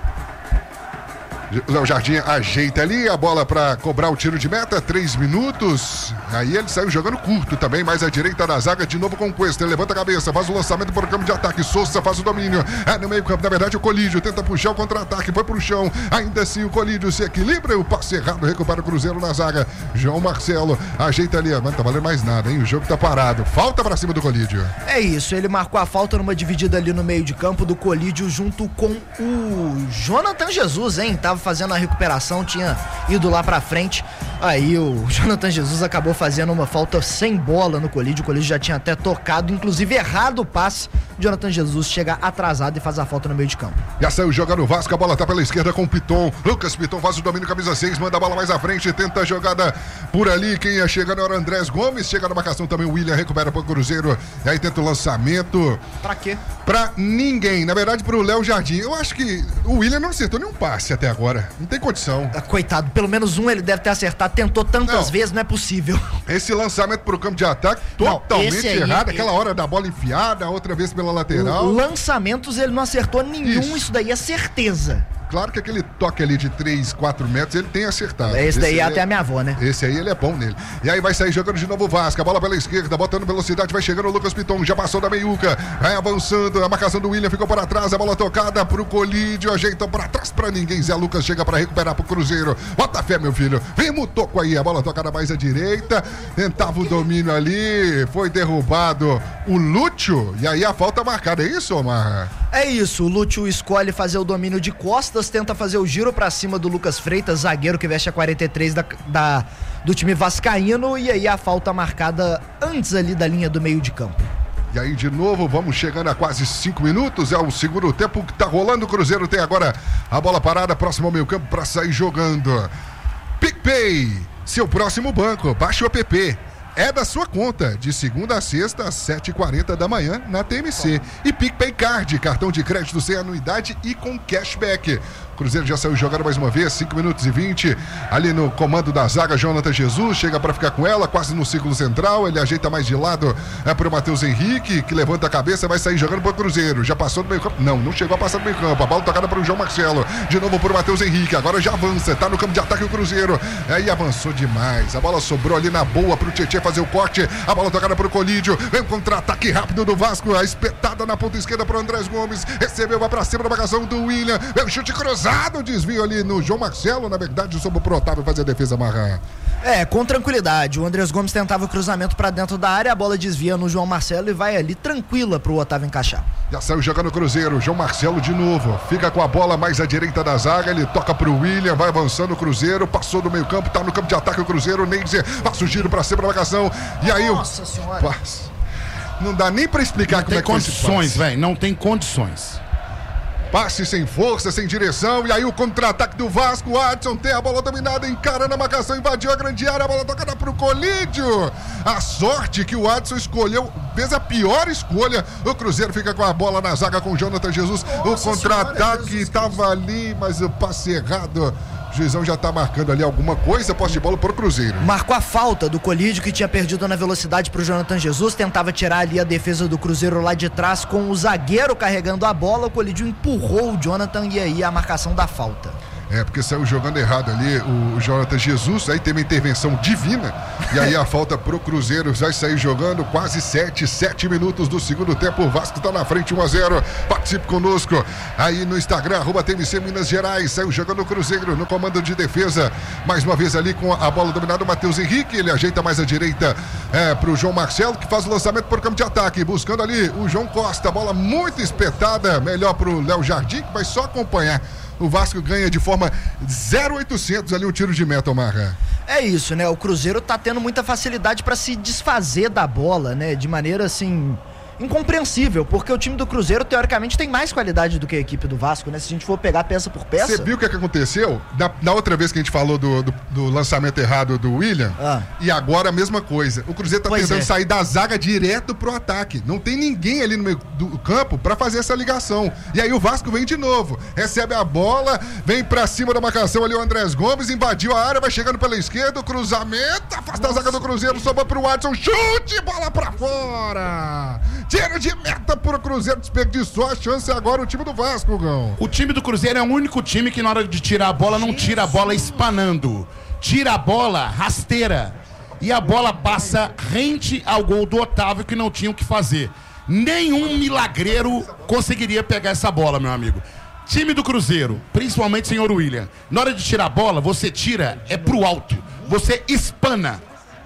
O Léo Jardim ajeita ali a bola para cobrar o tiro de meta, 3 minutos. Aí ele saiu jogando curto também, mais à direita da zaga, de novo com o Cuesta. Ele levanta a cabeça, faz o lançamento para o campo de ataque. Souza faz o domínio. No meio campo, na verdade, o Colídio tenta puxar o contra-ataque, foi pro chão. Ainda assim, o Colídio se equilibra. O passe errado recupera o Cruzeiro na zaga. João Marcelo ajeita ali. Não tá valendo mais nada, hein? O jogo tá parado. Falta para cima do Colídio. É isso, ele marcou a falta numa dividida ali no meio de campo do Colídio junto com o Jonathan Jesus, hein? Tava fazendo a recuperação, tinha ido lá pra frente, aí o Jonathan Jesus acabou fazendo uma falta sem bola no Colídio, o Colídio já tinha até tocado, inclusive errado o passe, o Jonathan Jesus chega atrasado e faz a falta no meio de campo. Já saiu jogando o Vasco, a bola tá pela esquerda com o Piton, Lucas Piton faz o domínio, camisa 6, manda a bola mais à frente, tenta a jogada por ali, quem ia chegando era o Andrés Gomes, chega na marcação também o William, recupera pro Cruzeiro, e aí tenta o lançamento. Pra quê? Pra ninguém, na verdade pro Léo Jardim. Eu acho que o William não acertou nenhum passe até agora, não tem condição. Coitado, pelo menos um ele deve ter acertado, tentou tantas vezes, não é possível. Esse lançamento pro campo de ataque, totalmente errado, aquela hora da bola enfiada, outra vez pela lateral. Lançamentos ele não acertou nenhum, isso daí é certeza. Claro que aquele toque ali de 3, 4 metros ele tem acertado. Esse daí é até a minha avó, né? Esse aí ele é bom nele. E aí vai sair jogando de novo o Vasco. A bola pela esquerda, botando velocidade, vai chegando o Lucas Piton. Já passou da meiuca, vai avançando. A marcação do William ficou para trás. A bola tocada pro Colídio, ajeitam para trás pra ninguém. Zé Lucas chega para recuperar pro Cruzeiro. Bota fé, meu filho. Vem o toco aí. A bola tocada mais à direita. Tentava o domínio ali. Foi derrubado o Lúcio. E aí a falta marcada. É isso, Omar? É isso. O Lúcio escolhe fazer o domínio de costas. Tenta fazer o giro pra cima do Lucas Freitas, zagueiro que veste a 43 do time vascaíno, e aí a falta marcada antes ali da linha do meio de campo. E aí de novo, vamos chegando a quase 5 minutos, é o segundo tempo que tá rolando, o Cruzeiro tem agora a bola parada, próximo ao meio campo pra sair jogando. PicPay, seu próximo banco, baixe o app. É da sua conta, de segunda a sexta, às 7h40 da manhã, na TMC. E PicPay Card, cartão de crédito sem anuidade e com cashback. O Cruzeiro já saiu jogando mais uma vez, 5 minutos e 20. Ali no comando da zaga, Jonathan Jesus chega para ficar com ela, quase no círculo central. Ele ajeita mais de lado pro Matheus Henrique, que levanta a cabeça, vai sair jogando pro Cruzeiro. Já passou do meio campo? Não chegou a passar do meio campo. A bola tocada pro João Marcelo. De novo pro Matheus Henrique. Agora já avança, tá no campo de ataque o Cruzeiro. Aí avançou demais. A bola sobrou ali na boa pro Tietê fazer o corte. A bola tocada pro Colídio. Vem um contra-ataque rápido do Vasco. A espetada na ponta esquerda pro Andrés Gomes. Recebeu, vai pra cima da marcação do William. Vem um chute cruzado. Desvio ali no João Marcelo. Na verdade, sobrou pro Otávio fazer a defesa amarrar. Com tranquilidade. O Andrés Gomes tentava o cruzamento pra dentro da área. A bola desvia no João Marcelo e vai ali tranquila pro Otávio encaixar. Já saiu jogando o Cruzeiro. João Marcelo de novo. Fica com a bola mais à direita da zaga. Ele toca pro William. Vai avançando o Cruzeiro. Passou do meio campo. Tá no campo de ataque o Cruzeiro. Neide passa o giro pra cima da marcação. E aí Nossa senhora. Não dá nem pra explicar como é que condições, velho. Não tem condições. Passe sem força, sem direção. E aí o contra-ataque do Vasco. O Adson tem a bola dominada, encarando a marcação, invadiu a grande área. A bola tocada pro Colídio. A sorte que o Adson escolheu, fez a pior escolha. O Cruzeiro fica com a bola na zaga com o Jonathan Jesus. Nossa, o contra-ataque estava ali, mas o passe errado. O juizão já tá marcando ali alguma coisa, posse de bola pro Cruzeiro. Marcou a falta do Colídio, que tinha perdido na velocidade pro Jonathan Jesus, tentava tirar ali a defesa do Cruzeiro lá de trás com o zagueiro carregando a bola, o Colídio empurrou o Jonathan e aí a marcação da falta. Porque saiu jogando errado ali o Jonathan Jesus, aí teve uma intervenção divina, e aí a falta pro Cruzeiro, vai sair jogando quase 7 minutos do segundo tempo, o Vasco tá na frente 1-0, participe conosco, aí no Instagram, @TMC Minas Gerais, saiu jogando o Cruzeiro no comando de defesa, mais uma vez ali com a bola dominada o Matheus Henrique, ele ajeita mais à direita pro João Marcelo, que faz o lançamento por campo de ataque, buscando ali o João Costa, bola muito espetada, melhor pro Léo Jardim, que vai só acompanhar. O Vasco ganha de forma 0,800 ali um tiro de meta, Marra. É isso, né? O Cruzeiro tá tendo muita facilidade para se desfazer da bola, né? De maneira assim incompreensível, porque o time do Cruzeiro teoricamente tem mais qualidade do que a equipe do Vasco, né? Se a gente for pegar peça por peça. Você viu o que aconteceu? Na outra vez que a gente falou do lançamento errado do William, e agora a mesma coisa. O Cruzeiro tá tentando sair da zaga direto pro ataque. Não tem ninguém ali no meio do campo pra fazer essa ligação. E aí o Vasco vem de novo, recebe a bola, vem pra cima da marcação ali o Andrés Gomes, invadiu a área, vai chegando pela esquerda, o cruzamento, afasta a zaga do Cruzeiro, sobrou pro Adson, chute, bola pra fora! Tiro de meta pro Cruzeiro, desperdiçou a chance agora o time do Vasco, Gão. O time do Cruzeiro é o único time que na hora de tirar a bola, não tira a bola espanando. Tira a bola rasteira. E a bola passa rente ao gol do Otávio, que não tinha o que fazer. Nenhum milagreiro conseguiria pegar essa bola, meu amigo. Time do Cruzeiro, principalmente senhor William, na hora de tirar a bola, você tira pro alto. Você espana.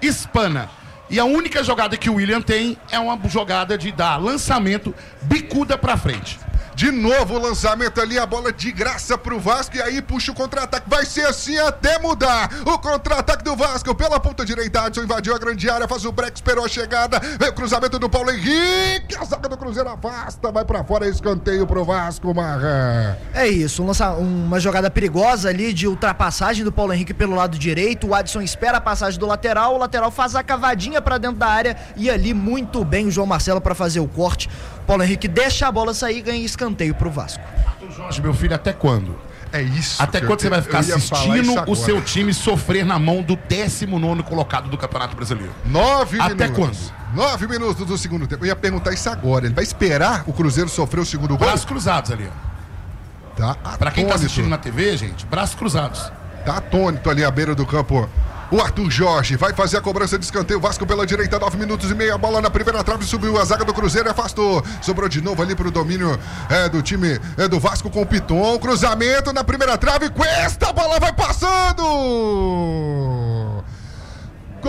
E a única jogada que o William tem é uma jogada de dar lançamento, bicuda pra frente. De novo o lançamento ali, a bola de graça pro Vasco, e aí puxa o contra-ataque, vai ser assim até mudar. O contra-ataque do Vasco pela ponta direita, Adson invadiu a grande área, faz o break, esperou a chegada, vem o cruzamento do Paulo Henrique, a zaga do Cruzeiro afasta, vai pra fora, escanteio pro Vasco, Marra. É isso, uma jogada perigosa ali de ultrapassagem do Paulo Henrique pelo lado direito, o Adson espera a passagem do lateral, o lateral faz a cavadinha pra dentro da área, e ali muito bem o João Marcelo pra fazer o corte. Paulo Henrique deixa a bola sair e ganha escanteio pro Vasco. Jorge, meu filho, até quando? É isso. Até quando você vai ficar assistindo o seu time sofrer na mão do 19º colocado do Campeonato Brasileiro? 9 minutos. Até quando? 9 minutos do segundo tempo. Eu ia perguntar isso agora. Ele vai esperar o Cruzeiro sofrer o segundo gol? Braços cruzados ali, ó. Tá. Pra quem tá assistindo na TV, gente, braços cruzados. Tá atônito ali à beira do campo. O Arthur Jorge vai fazer a cobrança de escanteio. Vasco pela direita, 9 minutos e meio. A bola na primeira trave, subiu a zaga do Cruzeiro e afastou. Sobrou de novo ali pro domínio do time do Vasco com o Piton. Cruzamento na primeira trave. Cuesta, a bola vai passando. Gol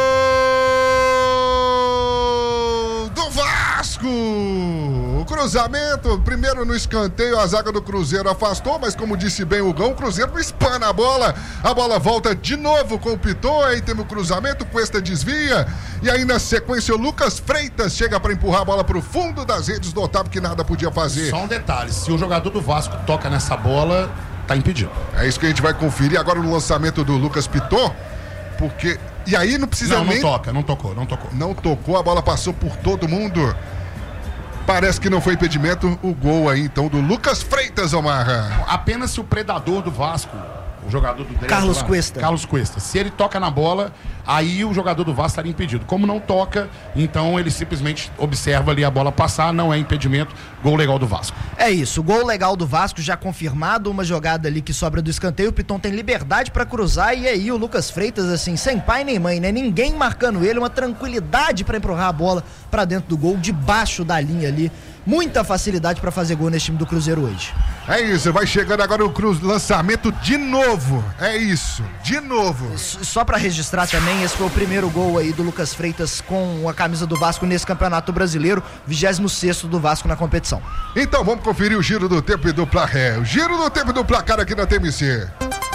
do Vasco. O cruzamento, primeiro no escanteio, a zaga do Cruzeiro afastou, mas como disse bem o Gão, o Cruzeiro não espana a bola volta de novo com o Piton, aí tem o cruzamento, Cuesta desvia, e aí na sequência o Lucas Freitas chega para empurrar a bola pro fundo das redes do Otávio, que nada podia fazer. Só um detalhe, se o jogador do Vasco toca nessa bola, tá impedido. É isso que a gente vai conferir agora no lançamento do Lucas Piton, porque... E aí não precisa nem... Não tocou. Não tocou, a bola passou por todo mundo. Parece que não foi impedimento, o gol aí então do Lucas Freitas, Omarra. Apenas se o predador do Vasco, o jogador do Carlos Cuesta, se ele toca na bola, aí o jogador do Vasco estaria impedido. Como não toca, então ele simplesmente observa ali a bola passar, não é impedimento, gol legal do Vasco. É isso, gol legal do Vasco, já confirmado, uma jogada ali que sobra do escanteio, o Piton tem liberdade pra cruzar, e aí o Lucas Freitas, assim, sem pai nem mãe, né? Ninguém marcando ele, uma tranquilidade pra empurrar a bola pra dentro do gol, debaixo da linha ali. Muita facilidade pra fazer gol nesse time do Cruzeiro hoje. É isso, vai chegando agora o lançamento de novo. É isso, de novo. Só pra registrar também, esse foi o primeiro gol aí do Lucas Freitas com a camisa do Vasco nesse Campeonato Brasileiro, 26º do Vasco na competição. Então vamos conferir o giro do tempo e do placar. O giro do tempo e do placar aqui na TMC.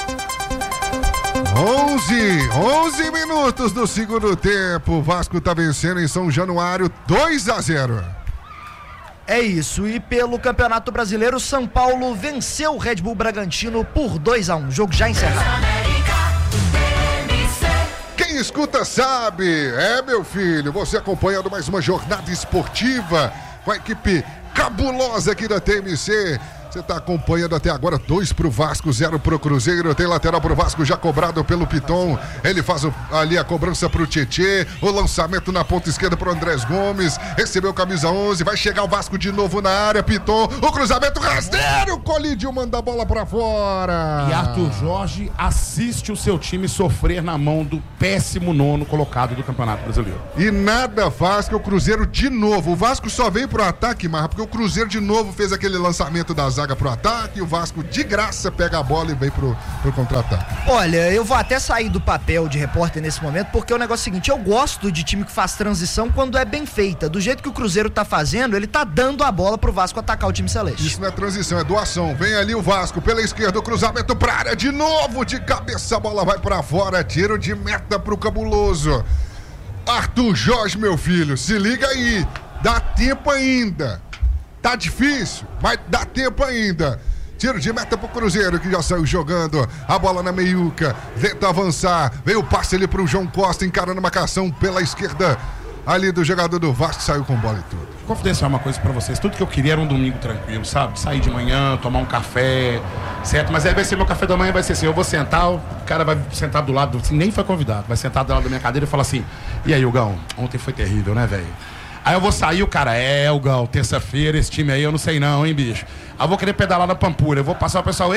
11 minutos do segundo tempo. O Vasco tá vencendo em São Januário 2-0. É isso, e pelo Campeonato Brasileiro, São Paulo venceu o Red Bull Bragantino por 2-1, jogo já encerrado. Quem escuta sabe, meu filho, você acompanhando mais uma jornada esportiva com a equipe cabulosa aqui da TMC. Você está acompanhando até agora, 2 pro Vasco, 0 pro Cruzeiro. Tem lateral pro Vasco já cobrado pelo Piton. Ele faz ali a cobrança pro Tietê. O lançamento na ponta esquerda pro Andrés Gomes. Recebeu camisa 11. Vai chegar o Vasco de novo na área. Piton. O cruzamento rasteiro. Colidiu, manda a bola pra fora. E Arthur Jorge assiste o seu time sofrer na mão do péssimo 9º colocado do Campeonato Brasileiro. E nada faz que o Cruzeiro de novo. O Vasco só veio pro ataque, Marra, porque o Cruzeiro de novo fez aquele lançamento da zaga pro ataque, e o Vasco de graça pega a bola e vem pro contra-ataque. Olha, eu vou até sair do papel de repórter nesse momento, porque o negócio é o seguinte, eu gosto de time que faz transição quando é bem feita. Do jeito que o Cruzeiro tá fazendo, ele tá dando a bola pro Vasco atacar o time celeste. Isso não é transição, é doação. Vem ali o Vasco pela esquerda, o cruzamento pra área de novo, de cabeça a bola vai pra fora, tiro de meta pro cabuloso. Arthur Jorge, meu filho, se liga aí, dá tempo ainda. Tá difícil, mas dá tempo ainda. Tiro de meta pro Cruzeiro, que já saiu jogando. A bola na meiuca, tenta avançar. Veio o passe ali pro João Costa, encarando a marcação pela esquerda. Ali do jogador do Vasco, saiu com bola e tudo. Confidenciar uma coisa pra vocês. Tudo que eu queria era um domingo tranquilo, sabe? Sair de manhã, tomar um café, certo? Mas aí vai ser meu café da manhã, vai ser assim, eu vou sentar, o cara vai sentar do lado, assim, nem foi convidado, vai sentar do lado da minha cadeira e falar assim, e aí, Hugão, ontem foi terrível, né, velho? Aí eu vou sair, o cara, Hugão, terça-feira, esse time aí eu não sei não, hein, bicho? Aí eu vou querer pedalar na Pampulha, eu vou passar o pessoal,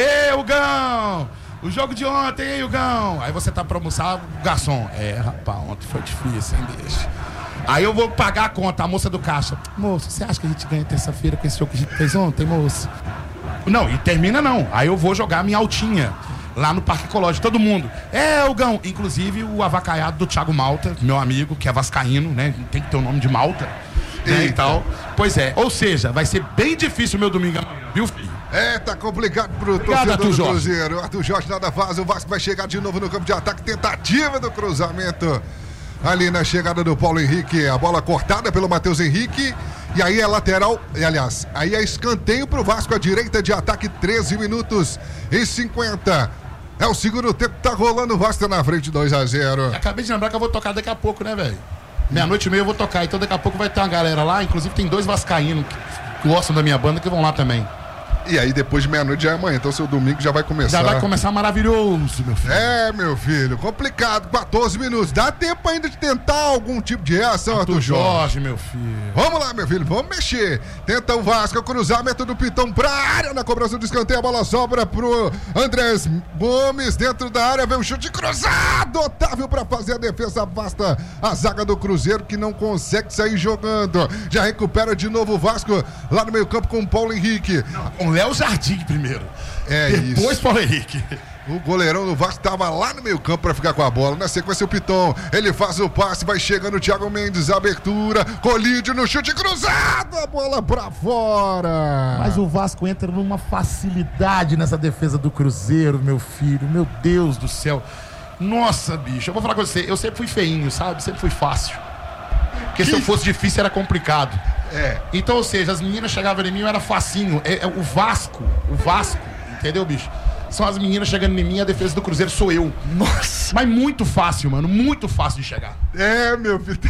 Hugão, o jogo de ontem, hein, Hugão? Aí você tá pra almoçar, o garçom, rapaz, ontem foi difícil, hein, bicho? Aí eu vou pagar a conta, a moça do caixa, moço, você acha que a gente ganha terça-feira com esse jogo que a gente fez ontem, moço? Não, e termina não, aí eu vou jogar minha altinha. Lá no Parque Ecológico, todo mundo. Hugão. Inclusive o avacaiado do Thiago Malta, meu amigo, que é vascaíno, né? Tem que ter o nome de Malta. Né, e tal. Pois é, ou seja, vai ser bem difícil o meu domingo amanhã, viu, filho? Tá complicado pro torcedor do Cruzeiro. Arthur Jorge nada faz, o Vasco vai chegar de novo no campo de ataque. Tentativa do cruzamento. Ali na chegada do Paulo Henrique, a bola cortada pelo Matheus Henrique. E aí é lateral, e aliás, aí é escanteio pro Vasco, a direita de ataque, 13 minutos e 50. É o segundo tempo, tá rolando, o Vasco tá na frente, 2-0. Acabei de lembrar que eu vou tocar daqui a pouco, né, velho? 00:30 eu vou tocar, então daqui a pouco vai ter uma galera lá, inclusive tem 2 vascaínos que gostam da minha banda que vão lá também. E aí depois de meia-noite já é amanhã, então seu domingo já vai começar. Já vai começar maravilhoso, meu filho. Meu filho, complicado, 14 minutos. Dá tempo ainda de tentar algum tipo de reação, Arthur Jorge, meu filho. Vamos lá, meu filho, vamos mexer. Tenta o Vasco, cruzamento do Pitão pra área, na cobrança do escanteio, a bola sobra pro Andrés Gomes, dentro da área, vem um chute cruzado, Otávio pra fazer a defesa, afasta a zaga do Cruzeiro, que não consegue sair jogando. Já recupera de novo o Vasco, lá no meio campo com o Paulo Henrique. Com Léo Jardim primeiro. Depois isso. Paulo Henrique. O goleirão do Vasco estava lá no meio campo para ficar com a bola. Na sequência o Piton, ele faz o passe, vai chegando o Thiago Mendes, abertura, colide no chute cruzado, a bola para fora. Mas o Vasco entra numa facilidade nessa defesa do Cruzeiro, meu filho, meu Deus do céu. Nossa, bicho, eu vou falar com você, eu sempre fui feinho, sabe? Sempre fui fácil. Porque se eu fosse difícil era complicado. Então, ou seja, as meninas chegavam em mim, eu era facinho. O Vasco, entendeu, bicho? São as meninas chegando em mim, a defesa do Cruzeiro sou eu. Nossa! Mas muito fácil, mano, muito fácil de chegar. Meu filho.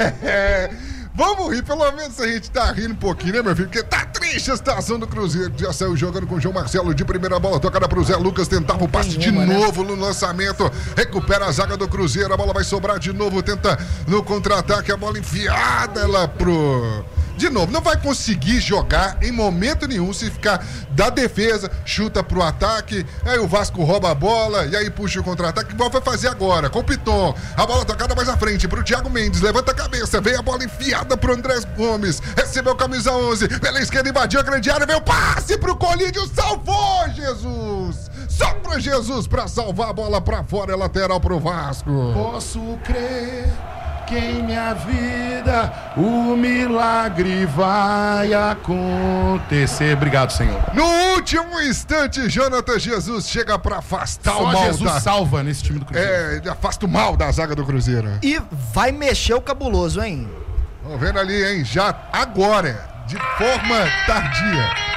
Vamos rir, pelo menos a gente tá rindo um pouquinho, né, meu filho? Porque tá triste a situação do Cruzeiro. Já saiu jogando com o João Marcelo de primeira bola, tocada pro Zé Lucas, tentava o passe de novo no lançamento. Recupera a zaga do Cruzeiro, a bola vai sobrar de novo, tenta no contra-ataque, a bola enfiada lá pro... De novo, não vai conseguir jogar em momento nenhum se ficar da defesa, chuta pro ataque, aí o Vasco rouba a bola e aí puxa o contra-ataque, igual vai fazer agora, com o Piton. A bola tocada mais à frente pro Thiago Mendes, levanta a cabeça, vem a bola enfiada pro Andrés Gomes, recebeu camisa 11, pela esquerda invadiu a grande área, veio o passe pro Colídio, salvou Jesus! Só pra Jesus pra salvar a bola pra fora, é lateral pro Vasco. Posso crer que em minha vida o milagre vai acontecer. Obrigado, Senhor. No último instante, Jonathan Jesus chega pra afastar Só o mal. Jesus salva nesse time do Cruzeiro. Ele afasta o mal da zaga do Cruzeiro. E vai mexer o cabuloso, hein? Vamos vendo ali, hein? Já agora, de forma tardia.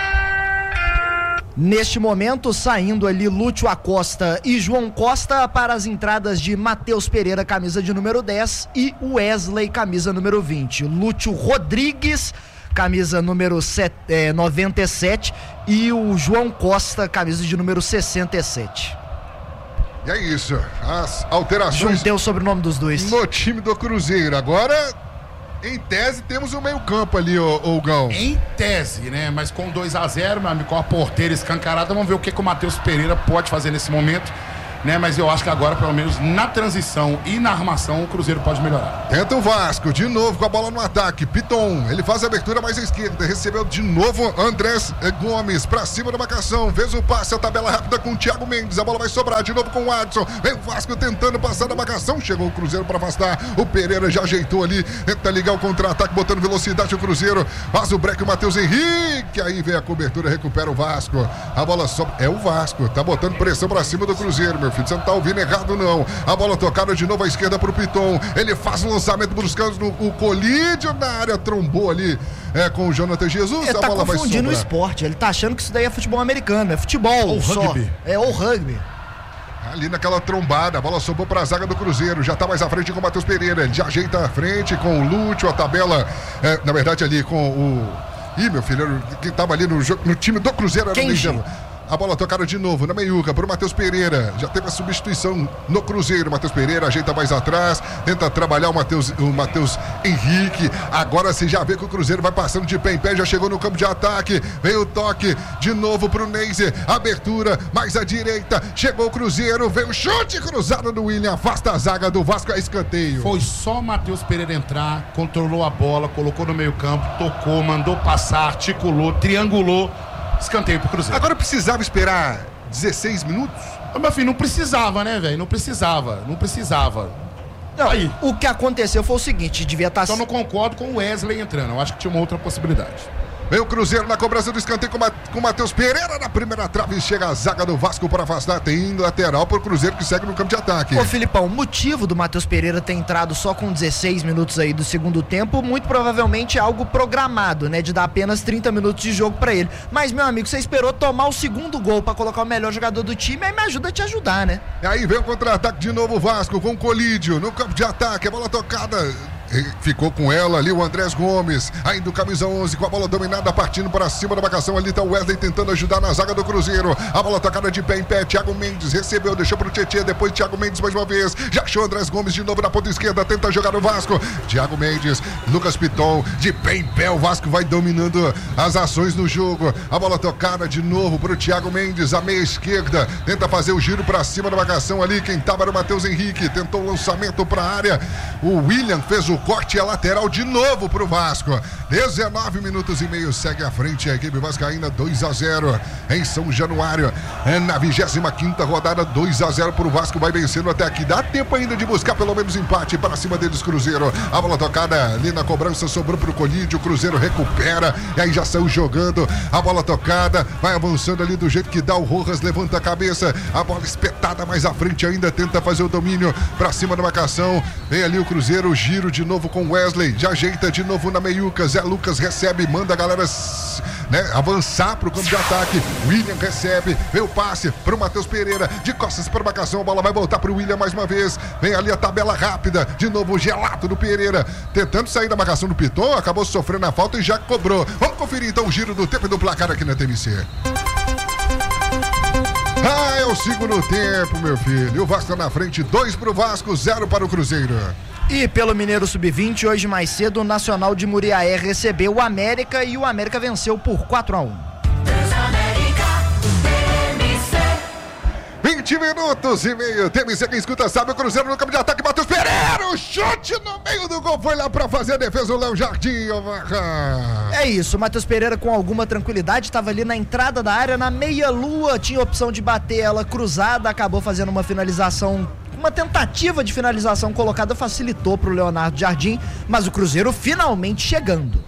Neste momento, saindo ali Lúcio Acosta e João Costa para as entradas de Matheus Pereira, camisa de número 10, e Wesley, camisa número 20. Lúcio Rodrigues, camisa número 97, e o João Costa, camisa de número 67. E é isso, as alterações... Juntei o sobrenome dos dois. No time do Cruzeiro. Agora, em tese, temos o meio-campo ali, ô Gão. Em tese, né? Mas com 2-0, meu amigo, com a porteira escancarada, vamos ver o que o Matheus Pereira pode fazer nesse momento, né? Mas eu acho que agora, pelo menos na transição e na armação, o Cruzeiro pode melhorar. Tenta o Vasco, de novo com a bola no ataque. Piton, ele faz a abertura mais à esquerda. Recebeu de novo Andrés Gomes pra cima da marcação. Fez o passe, a tabela rápida com o Thiago Mendes. A bola vai sobrar de novo com o Adson. Vem o Vasco tentando passar da marcação. Chegou o Cruzeiro pra afastar. O Pereira já ajeitou ali. Tenta ligar o contra-ataque, botando velocidade o Cruzeiro. Faz o break o Matheus Henrique. Aí vem a cobertura, recupera o Vasco. A bola sobe. É o Vasco. Tá botando pressão pra cima do Cruzeiro, meu filho. Você não tá ouvindo errado, não. A bola tocada de novo à esquerda pro Piton. Ele faz o lançamento buscando o colídio na área. Trombou ali com o Jonathan Jesus. Ele a tá bola vai confundindo o sobrar. esporte. Ele tá achando que isso daí é futebol americano. É futebol. Ou só. rugby. Ou rugby. Ali naquela trombada, a bola sobrou para a zaga do Cruzeiro. Já tá mais à frente com o Matheus Pereira. Ele já ajeita a frente com o Lúcio. A tabela, na verdade, ali com o... Ih, meu filho, quem tava ali no time do Cruzeiro era o Benjamin. A bola tocada de novo na meiuca pro Matheus Pereira. Já teve a substituição no Cruzeiro. Matheus Pereira ajeita mais atrás, tenta trabalhar o Matheus Henrique. Agora você já vê que o Cruzeiro vai passando de pé em pé, já chegou no campo de ataque. Veio o toque de novo pro Neiser. Abertura mais à direita. Chegou o Cruzeiro, veio o chute cruzado do William. Afasta a zaga do Vasco, a escanteio. Foi só o Matheus Pereira entrar, controlou a bola, colocou no meio campo, tocou, mandou passar, articulou, triangulou. Escanteio pro Cruzeiro. Agora precisava esperar 16 minutos? Meu filho, não precisava, né, velho? Não precisava. Não, aí. O que aconteceu foi o seguinte, devia estar... Só não concordo com o Wesley entrando. Eu acho que tinha uma outra possibilidade. Vem o Cruzeiro na cobrança do escanteio com o Matheus Pereira na primeira trave. Chega a zaga do Vasco para afastar. Tem lateral para o Cruzeiro que segue no campo de ataque. Ô Filipão, o motivo do Matheus Pereira ter entrado só com 16 minutos aí do segundo tempo, muito provavelmente é algo programado, né? De dar apenas 30 minutos de jogo para ele. Mas, meu amigo, você esperou tomar o segundo gol para colocar o melhor jogador do time, aí me ajuda a te ajudar, né? E aí vem o contra-ataque de novo o Vasco com o Colídio no campo de ataque. A bola tocada... Ficou com ela ali o Andrés Gomes, ainda o camisa 11 com a bola dominada, partindo para cima da marcação. Ali tá o Wesley tentando ajudar na zaga do Cruzeiro. A bola tocada de pé em pé, Thiago Mendes recebeu, deixou pro Tietê, depois Thiago Mendes mais uma vez, já achou o Andrés Gomes de novo na ponta esquerda, tenta jogar no Vasco. Thiago Mendes, Lucas Piton, de pé em pé, o Vasco vai dominando as ações no jogo. A bola tocada de novo pro Thiago Mendes, a meia esquerda, tenta fazer o giro para cima da marcação ali, quem tava era o Matheus Henrique, tentou o lançamento para a área, o William fez o corte, a lateral de novo pro Vasco. 19 minutos e meio, segue à frente a equipe vascaína, 2-0 em São Januário, na 25ª rodada, 2-0 pro Vasco, vai vencendo até aqui, dá tempo ainda de buscar pelo menos empate para cima deles, Cruzeiro. A bola tocada ali na cobrança, sobrou pro Colídio, o Cruzeiro recupera, e aí já saiu jogando, a bola tocada, vai avançando ali do jeito que dá, o Rojas levanta a cabeça, a bola espetada mais à frente ainda, tenta fazer o domínio para cima da marcação, vem ali o Cruzeiro, o giro de novo com Wesley, já ajeita de novo na meiuca, Zé Lucas recebe, manda a galera avançar pro campo de ataque, William recebe, vem o passe pro Matheus Pereira, de costas para a marcação, a bola vai voltar pro William mais uma vez, vem ali a tabela rápida, de novo o gelato do Pereira, tentando sair da marcação do Piton, acabou sofrendo a falta e já cobrou. Vamos conferir então o giro do tempo e do placar aqui na TMC. É o segundo tempo, meu filho, e o Vasco tá na frente, 2 pro Vasco, 0 para o Cruzeiro. E pelo Mineiro Sub-20, hoje mais cedo, o Nacional de Muriaé recebeu o América e o América venceu por 4-1. 20 minutos e meio, TMC, quem escuta sabe, o Cruzeiro no campo de ataque, Matheus Pereira, o chute no meio do gol, foi lá pra fazer a defesa, o Léo Jardim, É isso, o Matheus Pereira com alguma tranquilidade, estava ali na entrada da área, na meia-lua, tinha opção de bater ela cruzada, acabou fazendo uma finalização, uma tentativa de finalização colocada, facilitou pro Leonardo Jardim, mas o Cruzeiro finalmente chegando.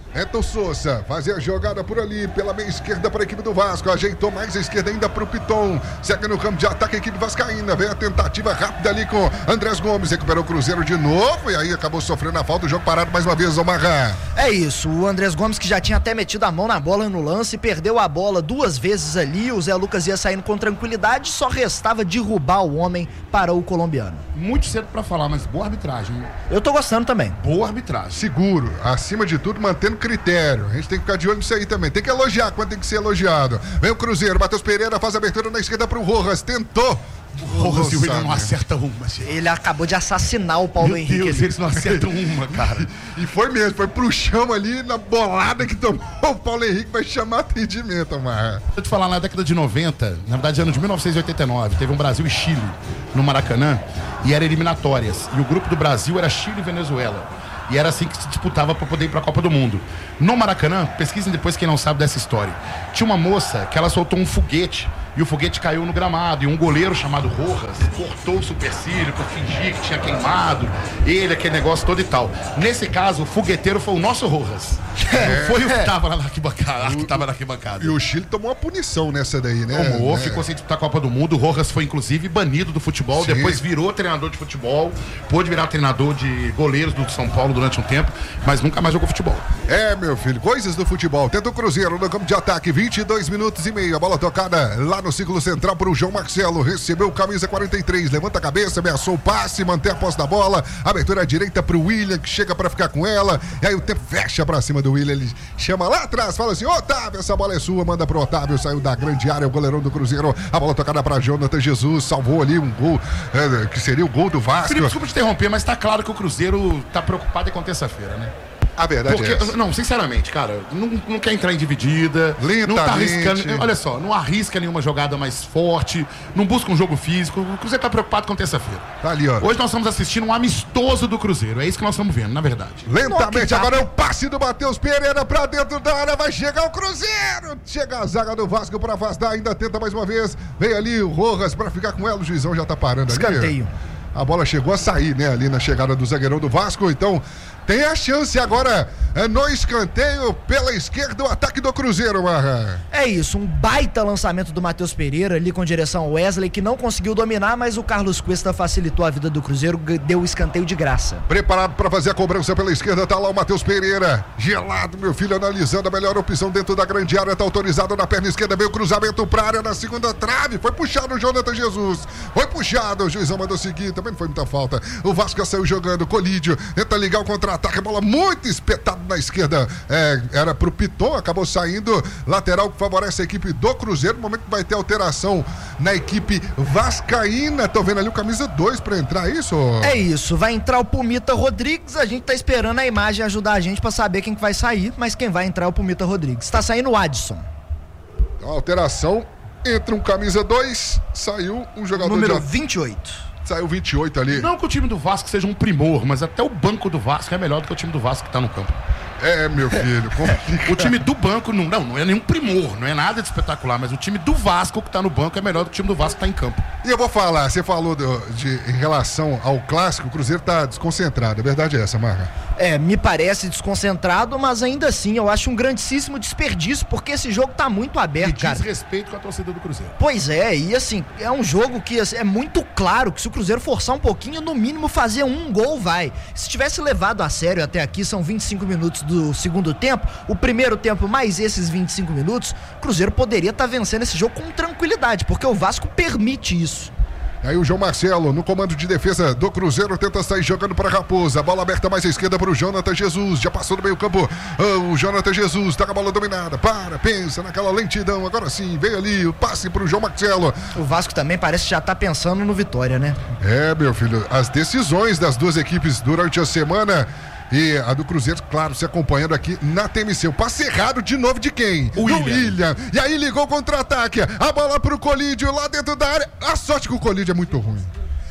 Então Souza fazia a jogada por ali, pela meia esquerda para a equipe do Vasco. Ajeitou mais a esquerda ainda para o Piton. Segue no campo de ataque a equipe vascaína. Vem a tentativa rápida ali com Andrés Gomes. Recuperou o Cruzeiro de novo e aí acabou sofrendo a falta. O jogo parado mais uma vez, Omarra. É isso, o Andrés Gomes, que já tinha até metido a mão na bola no lance, perdeu a bola 2 vezes ali. O Zé Lucas ia saindo com tranquilidade, só restava derrubar o homem para o colombiano. Muito cedo para falar, mas boa arbitragem. Eu tô gostando também. Boa arbitragem. Seguro, acima de tudo, mantendo critério. A gente tem que ficar de olho nisso aí também. Tem que elogiar quando tem que ser elogiado. Vem o Cruzeiro, Matheus Pereira faz a abertura na esquerda pro Rojas. Tentou. O Rojas e o William não acertam uma, gente. Ele acabou de assassinar o Paulo Henrique. Meu Deus, eles não acertam uma, cara. E foi mesmo, foi pro chão ali, na bolada que tomou o Paulo Henrique, vai chamar atendimento, Marra. Deixa eu te falar, na década de 90, na verdade, ano de 1989, teve um Brasil e Chile no Maracanã, e eram eliminatórias. E o grupo do Brasil era Chile e Venezuela. E era assim que se disputava para poder ir para a Copa do Mundo. No Maracanã, pesquisem depois quem não sabe dessa história. Tinha uma moça que ela soltou um foguete e o foguete caiu no gramado. E um goleiro chamado Rojas cortou o supercílio para fingir que tinha queimado ele, aquele negócio todo e tal. Nesse caso, o fogueteiro foi o nosso Rojas. Não foi o que estava na arquibancada. E o Chile tomou uma punição nessa daí, né? Tomou, ficou sem disputar a Copa do Mundo. O Rojas foi, inclusive, banido do futebol. Sim. Depois virou treinador de futebol. Pôde virar treinador de goleiros do São Paulo durante um tempo, mas nunca mais jogou futebol. É, meu filho, coisas do futebol. Tenta o Cruzeiro no campo de ataque, 22 minutos e meio. A bola tocada lá no círculo central para o João Marcelo. Recebeu camisa 43, levanta a cabeça, ameaçou o passe, mantém a posse da bola. Abertura à direita para o William, que chega para ficar com ela. E aí o tempo fecha para cima do William. Ele chama lá atrás, fala assim: Otávio, essa bola é sua. Manda pro Otávio, saiu da grande área, o goleirão do Cruzeiro. A bola tocada para Jonathan Jesus, salvou ali um gol, que seria o gol do Vasco. Felipe, desculpa te interromper, mas tá claro que o Cruzeiro tá preocupado com terça-feira, né? A verdade é essa. Não, sinceramente, cara, não quer entrar em dividida. Lentamente. Não tá arriscando, olha só, não arrisca nenhuma jogada mais forte, não busca um jogo físico. O Cruzeiro tá preocupado com terça-feira. Tá ali, ó. Hoje nós estamos assistindo um amistoso do Cruzeiro, é isso que nós estamos vendo, na verdade. Lentamente, agora é o passe do Matheus Pereira pra dentro da área, vai chegar o Cruzeiro. Chega a zaga do Vasco pra afastar, ainda tenta mais uma vez. Vem ali o Rojas pra ficar com ela, o juizão já tá parando ali. Escanteio. A bola chegou a sair, né, ali na chegada do zagueirão do Vasco, então tem a chance agora no escanteio pela esquerda, o ataque do Cruzeiro, Marra. É isso, um baita lançamento do Matheus Pereira ali com direção ao Wesley, que não conseguiu dominar, mas o Carlos Cuesta facilitou a vida do Cruzeiro, deu o escanteio de graça. Preparado para fazer a cobrança pela esquerda, tá lá o Matheus Pereira, gelado, meu filho, analisando a melhor opção dentro da grande área, tá autorizado na perna esquerda, veio o cruzamento pra área na segunda trave, foi puxado o Jonathan Jesus, foi puxado, o juizão mandou seguir, também não foi muita falta, o Vasco saiu jogando, Colídio, tenta ligar o contra-ataque, a bola muito espetada na esquerda, era pro Piton, acabou saindo, lateral que favorece a equipe do Cruzeiro, no momento que vai ter alteração na equipe vascaína, tô vendo ali o camisa 2 pra entrar, isso? É isso, vai entrar o Pumita Rodrigues, a gente tá esperando a imagem ajudar a gente pra saber quem que vai sair, mas quem vai entrar é o Pumita Rodrigues, tá saindo o Adson. Então, alteração, entra um camisa 2, saiu um jogador número 28. Saiu 28 ali. Não que o time do Vasco seja um primor, mas até o banco do Vasco é melhor do que o time do Vasco que tá no campo. É, meu filho, o time do banco não é nenhum primor, não é nada de espetacular, mas o time do Vasco que tá no banco é melhor do que o time do Vasco que tá em campo. E eu vou falar, você falou em relação ao clássico, o Cruzeiro tá desconcentrado, a verdade é essa, Marca? Me parece desconcentrado, mas ainda assim eu acho um grandíssimo desperdício, porque esse jogo tá muito aberto, cara. Desrespeito com a torcida do Cruzeiro. Pois é, e assim, é um jogo que é muito claro que se o Cruzeiro forçar um pouquinho, no mínimo fazer um gol vai. Se tivesse levado a sério até aqui, são 25 minutos do segundo tempo, o primeiro tempo mais esses 25 minutos, o Cruzeiro poderia estar vencendo esse jogo com tranquilidade, porque o Vasco permite isso. Aí o João Marcelo, no comando de defesa do Cruzeiro, tenta sair jogando para Raposa. Bola aberta mais à esquerda para o Jonathan Jesus. Já passou do meio campo o Jonathan Jesus. Tá com a bola dominada. Pensa naquela lentidão. Agora sim, veio ali o passe para o João Marcelo. O Vasco também parece que já tá pensando no Vitória, né? É, meu filho. As decisões das duas equipes durante a semana... E a do Cruzeiro, claro, se acompanhando aqui na TMC. O passe errado de novo de quem? O William. E aí ligou o contra-ataque. A bola pro Colídio lá dentro da área. A sorte que o Colídio é muito ruim.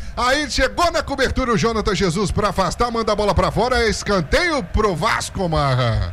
Aí chegou na cobertura o Jonathan Jesus pra afastar, manda a bola pra fora. Escanteio pro Vasco, Marra.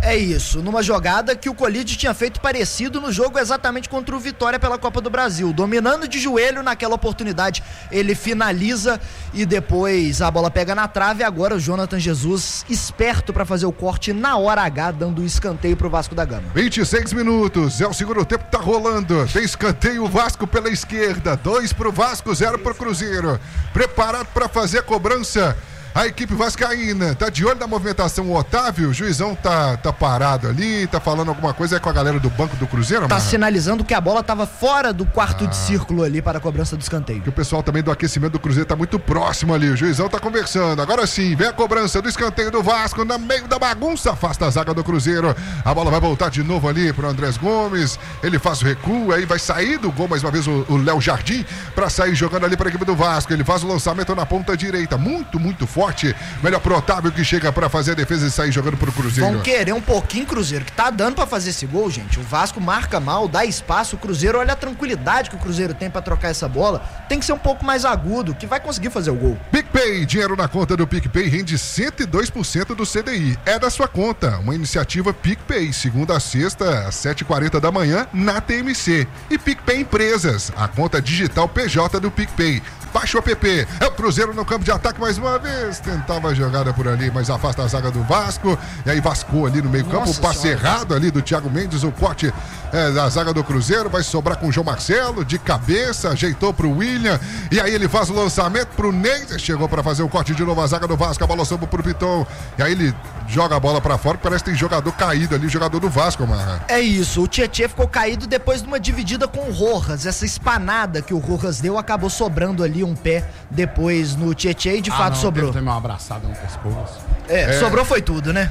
É isso, numa jogada que o Colídio tinha feito parecido no jogo exatamente contra o Vitória pela Copa do Brasil. Dominando de joelho naquela oportunidade, ele finaliza e depois a bola pega na trave. Agora o Jonathan Jesus, esperto para fazer o corte na hora H, dando o escanteio pro Vasco da Gama. 26 minutos, é o segundo tempo que tá rolando. Tem escanteio o Vasco pela esquerda, 2 pro Vasco, 0 pro Cruzeiro. Preparado para fazer a cobrança. A equipe vascaína tá de olho na movimentação. O Otávio, o juizão tá parado ali, tá falando alguma coisa aí com a galera do banco do Cruzeiro, Tá sinalizando que a bola tava fora do quarto de círculo ali para a cobrança do escanteio. Que o pessoal também do aquecimento do Cruzeiro tá muito próximo ali. O juizão tá conversando. Agora sim, vem a cobrança do escanteio do Vasco no meio da bagunça. Afasta a zaga do Cruzeiro. A bola vai voltar de novo ali pro Andrés Gomes. Ele faz o recuo, aí vai sair do gol mais uma vez o Léo Jardim para sair jogando ali para a equipe do Vasco. Ele faz o lançamento na ponta direita. Muito forte. Melhor pro Otávio que chega pra fazer a defesa e sair jogando pro Cruzeiro. Vão querer um pouquinho Cruzeiro, que tá dando pra fazer esse gol, gente. O Vasco marca mal, dá espaço. O Cruzeiro, olha a tranquilidade que o Cruzeiro tem pra trocar essa bola. Tem que ser um pouco mais agudo, que vai conseguir fazer o gol. PicPay, dinheiro na conta do PicPay rende 102% do CDI. É da sua conta. Uma iniciativa PicPay, segunda a sexta, às 7h40 da manhã, na TMC. E PicPay Empresas, a conta digital PJ do PicPay. Baixa o app. É o Cruzeiro no campo de ataque mais uma vez. Tentava a jogada por ali, mas afasta a zaga do Vasco. E aí vascou ali no meio campo. O passe errado ali do Thiago Mendes. O corte da zaga do Cruzeiro. Vai sobrar com o João Marcelo. De cabeça, ajeitou pro William. E aí ele faz o lançamento pro Ney. Chegou para fazer o corte de novo a zaga do Vasco. A bola sobrou pro Piton. E aí ele joga a bola para fora. Parece que tem jogador caído ali, jogador do Vasco, Marra. É isso. O Tietê ficou caído depois de uma dividida com o Rojas. Essa espanada que o Rojas deu acabou sobrando ali um pé depois no Tietê e de fato sobrou. Tem uma abraçada no pescoço. Sobrou foi tudo, né?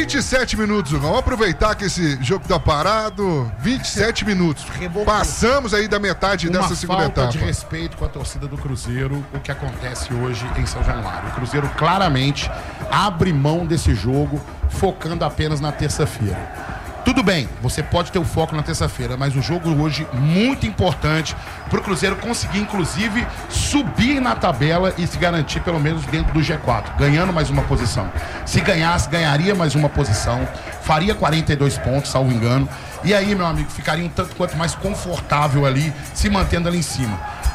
27 minutos, vamos aproveitar que esse jogo tá parado. 27 minutos. Passamos aí da metade dessa segunda etapa. Uma falta de respeito com a torcida do Cruzeiro, o que acontece hoje em São Januário. O Cruzeiro claramente abre mão desse jogo, focando apenas na terça-feira. Tudo bem, você pode ter o foco na terça-feira, mas o jogo hoje muito importante para o Cruzeiro conseguir, inclusive, subir na tabela e se garantir pelo menos dentro do G4, ganhando mais uma posição. Se ganhasse, ganharia mais uma posição, faria 42 pontos, salvo engano, e aí, meu amigo, ficaria um tanto quanto mais confortável ali, se mantendo ali em cima.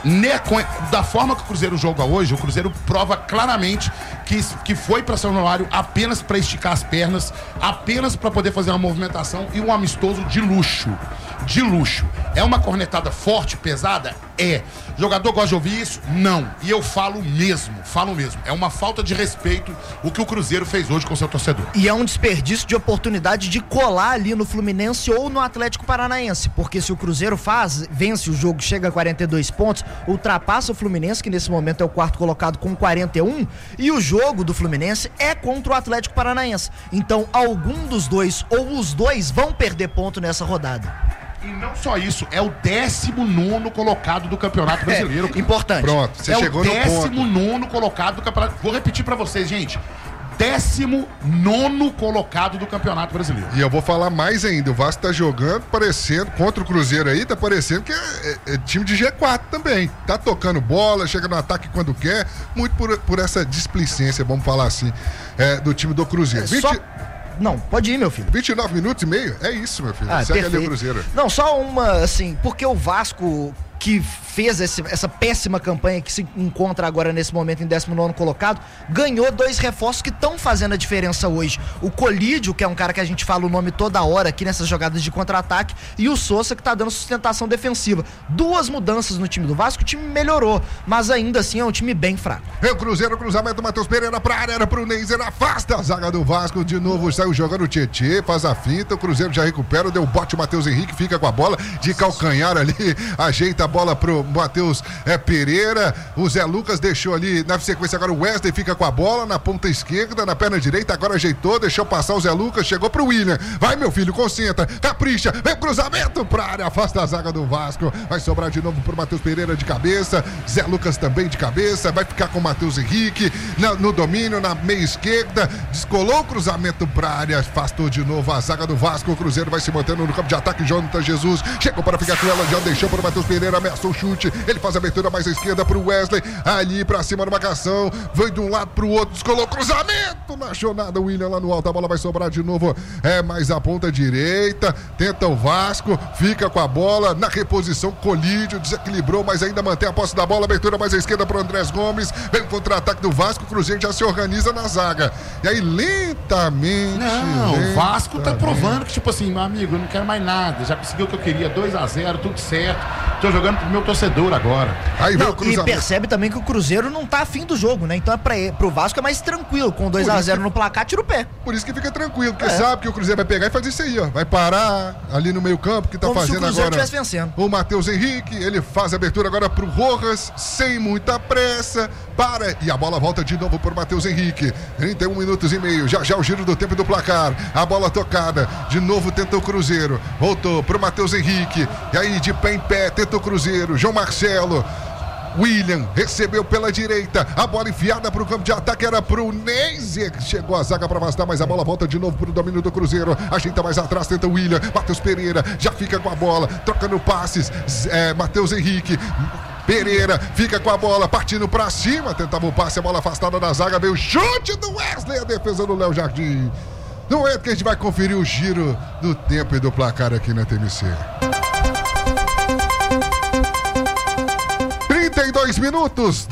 Da forma que o Cruzeiro joga hoje, o Cruzeiro prova claramente que foi para São Januário apenas para esticar as pernas, apenas para poder fazer uma movimentação e um amistoso de luxo. De luxo. É uma cornetada forte, pesada? É. Jogador gosta de ouvir isso? Não. E eu falo mesmo. É uma falta de respeito o que o Cruzeiro fez hoje com o seu torcedor. E é um desperdício de oportunidade de colar ali no Fluminense ou no Atlético Paranaense, porque se o Cruzeiro vence o jogo, chega a 42 pontos, ultrapassa o Fluminense, que nesse momento é o quarto colocado com 41, e o jogo do Fluminense é contra o Atlético Paranaense. Então, algum dos dois ou os dois vão perder ponto nessa rodada. E não só isso, é o 19º colocado do Campeonato Brasileiro. Importante. Pronto, você chegou no ponto. 19º colocado do Campeonato. Vou repetir pra vocês, gente. 19º colocado do Campeonato Brasileiro. E eu vou falar mais ainda, o Vasco tá jogando, parecendo, contra o Cruzeiro aí, tá parecendo que é time de G4 também. Tá tocando bola, chega no ataque quando quer, muito por essa displicência, vamos falar assim, do time do Cruzeiro. Não, pode ir, meu filho. 29 minutos e meio? É isso, meu filho. Segue ali o Cruzeiro. Não, só uma, assim, porque o Vasco que fez essa péssima campanha que se encontra agora nesse momento em 19º colocado, ganhou 2 reforços que estão fazendo a diferença hoje. O Colídio, que é um cara que a gente fala o nome toda hora aqui nessas jogadas de contra-ataque, e o Sousa, que tá dando sustentação defensiva. 2 mudanças no time do Vasco, o time melhorou, mas ainda assim é um time bem fraco. O Cruzeiro, cruzamento do Matheus Pereira pra área, era pro Neiser, afasta a zaga do Vasco, de novo saiu jogando o Tietê, faz a finta, o Cruzeiro já recupera, deu bote, o Matheus Henrique fica com a bola de calcanhar ali, ajeita a bola pro Matheus Pereira, o Zé Lucas deixou ali, na sequência agora o Wesley fica com a bola na ponta esquerda, na perna direita, agora ajeitou, deixou passar o Zé Lucas, chegou pro William, vai meu filho, concentra, capricha, vem o cruzamento pra área, afasta a zaga do Vasco, vai sobrar de novo pro Matheus Pereira de cabeça, Zé Lucas também de cabeça, vai ficar com o Matheus Henrique no domínio, na meia esquerda, descolou o cruzamento pra área, afastou de novo a zaga do Vasco, o Cruzeiro vai se mantendo no campo de ataque, Jonathan Jesus chegou para ficar com ela, já deixou pro Matheus Pereira, ameaçou o chute, chute. Ele faz a abertura mais à esquerda pro Wesley. Ali pra cima da marcação. Vai de um lado pro outro. Descolou cruzamento. Não achou nada. O William lá no alto. A bola vai sobrar de novo. Mais a ponta direita. Tenta o Vasco. Fica com a bola. Na reposição, Colídio. Desequilibrou, mas ainda mantém a posse da bola. Abertura mais à esquerda pro Andrés Gomes. Vem o contra-ataque do Vasco. O Cruzeiro já se organiza na zaga. E aí, lentamente. O Vasco tá provando que, tipo assim, meu amigo, eu não quero mais nada. Já conseguiu o que eu queria. 2-0, tudo certo. Tô jogando pro meu torcedor agora. Aí não, e percebe também que o Cruzeiro não tá afim do jogo, né? Então pro Vasco é mais tranquilo. Com 2-0 no placar, tira o pé. Por isso que fica tranquilo, porque sabe que o Cruzeiro vai pegar e fazer isso aí, ó. Vai parar ali no meio campo, que tá como fazendo se o Cruzeiro agora. Estivesse vencendo. O Matheus Henrique, ele faz a abertura agora pro Rojas, sem muita pressa. Para, e a bola volta de novo pro Matheus Henrique. 31 minutos e meio, já o giro do tempo do placar. A bola tocada, de novo tenta o Cruzeiro. Voltou pro Matheus Henrique. E aí, de pé em pé, tenta o Cruzeiro. João Marcelo. William recebeu pela direita, a bola enfiada para o campo de ataque, era pro Neiser, chegou a zaga para afastar, mas a bola volta de novo pro domínio do Cruzeiro, ajeita mais atrás, tenta o William, Matheus Pereira, já fica com a bola, trocando passes, Matheus Henrique, Pereira fica com a bola, partindo pra cima, tentava o passe, a bola afastada da zaga, veio o chute do Wesley, a defesa do Léo Jardim. Não é que a gente vai conferir o giro do tempo e do placar aqui na TMC. 32 minutos.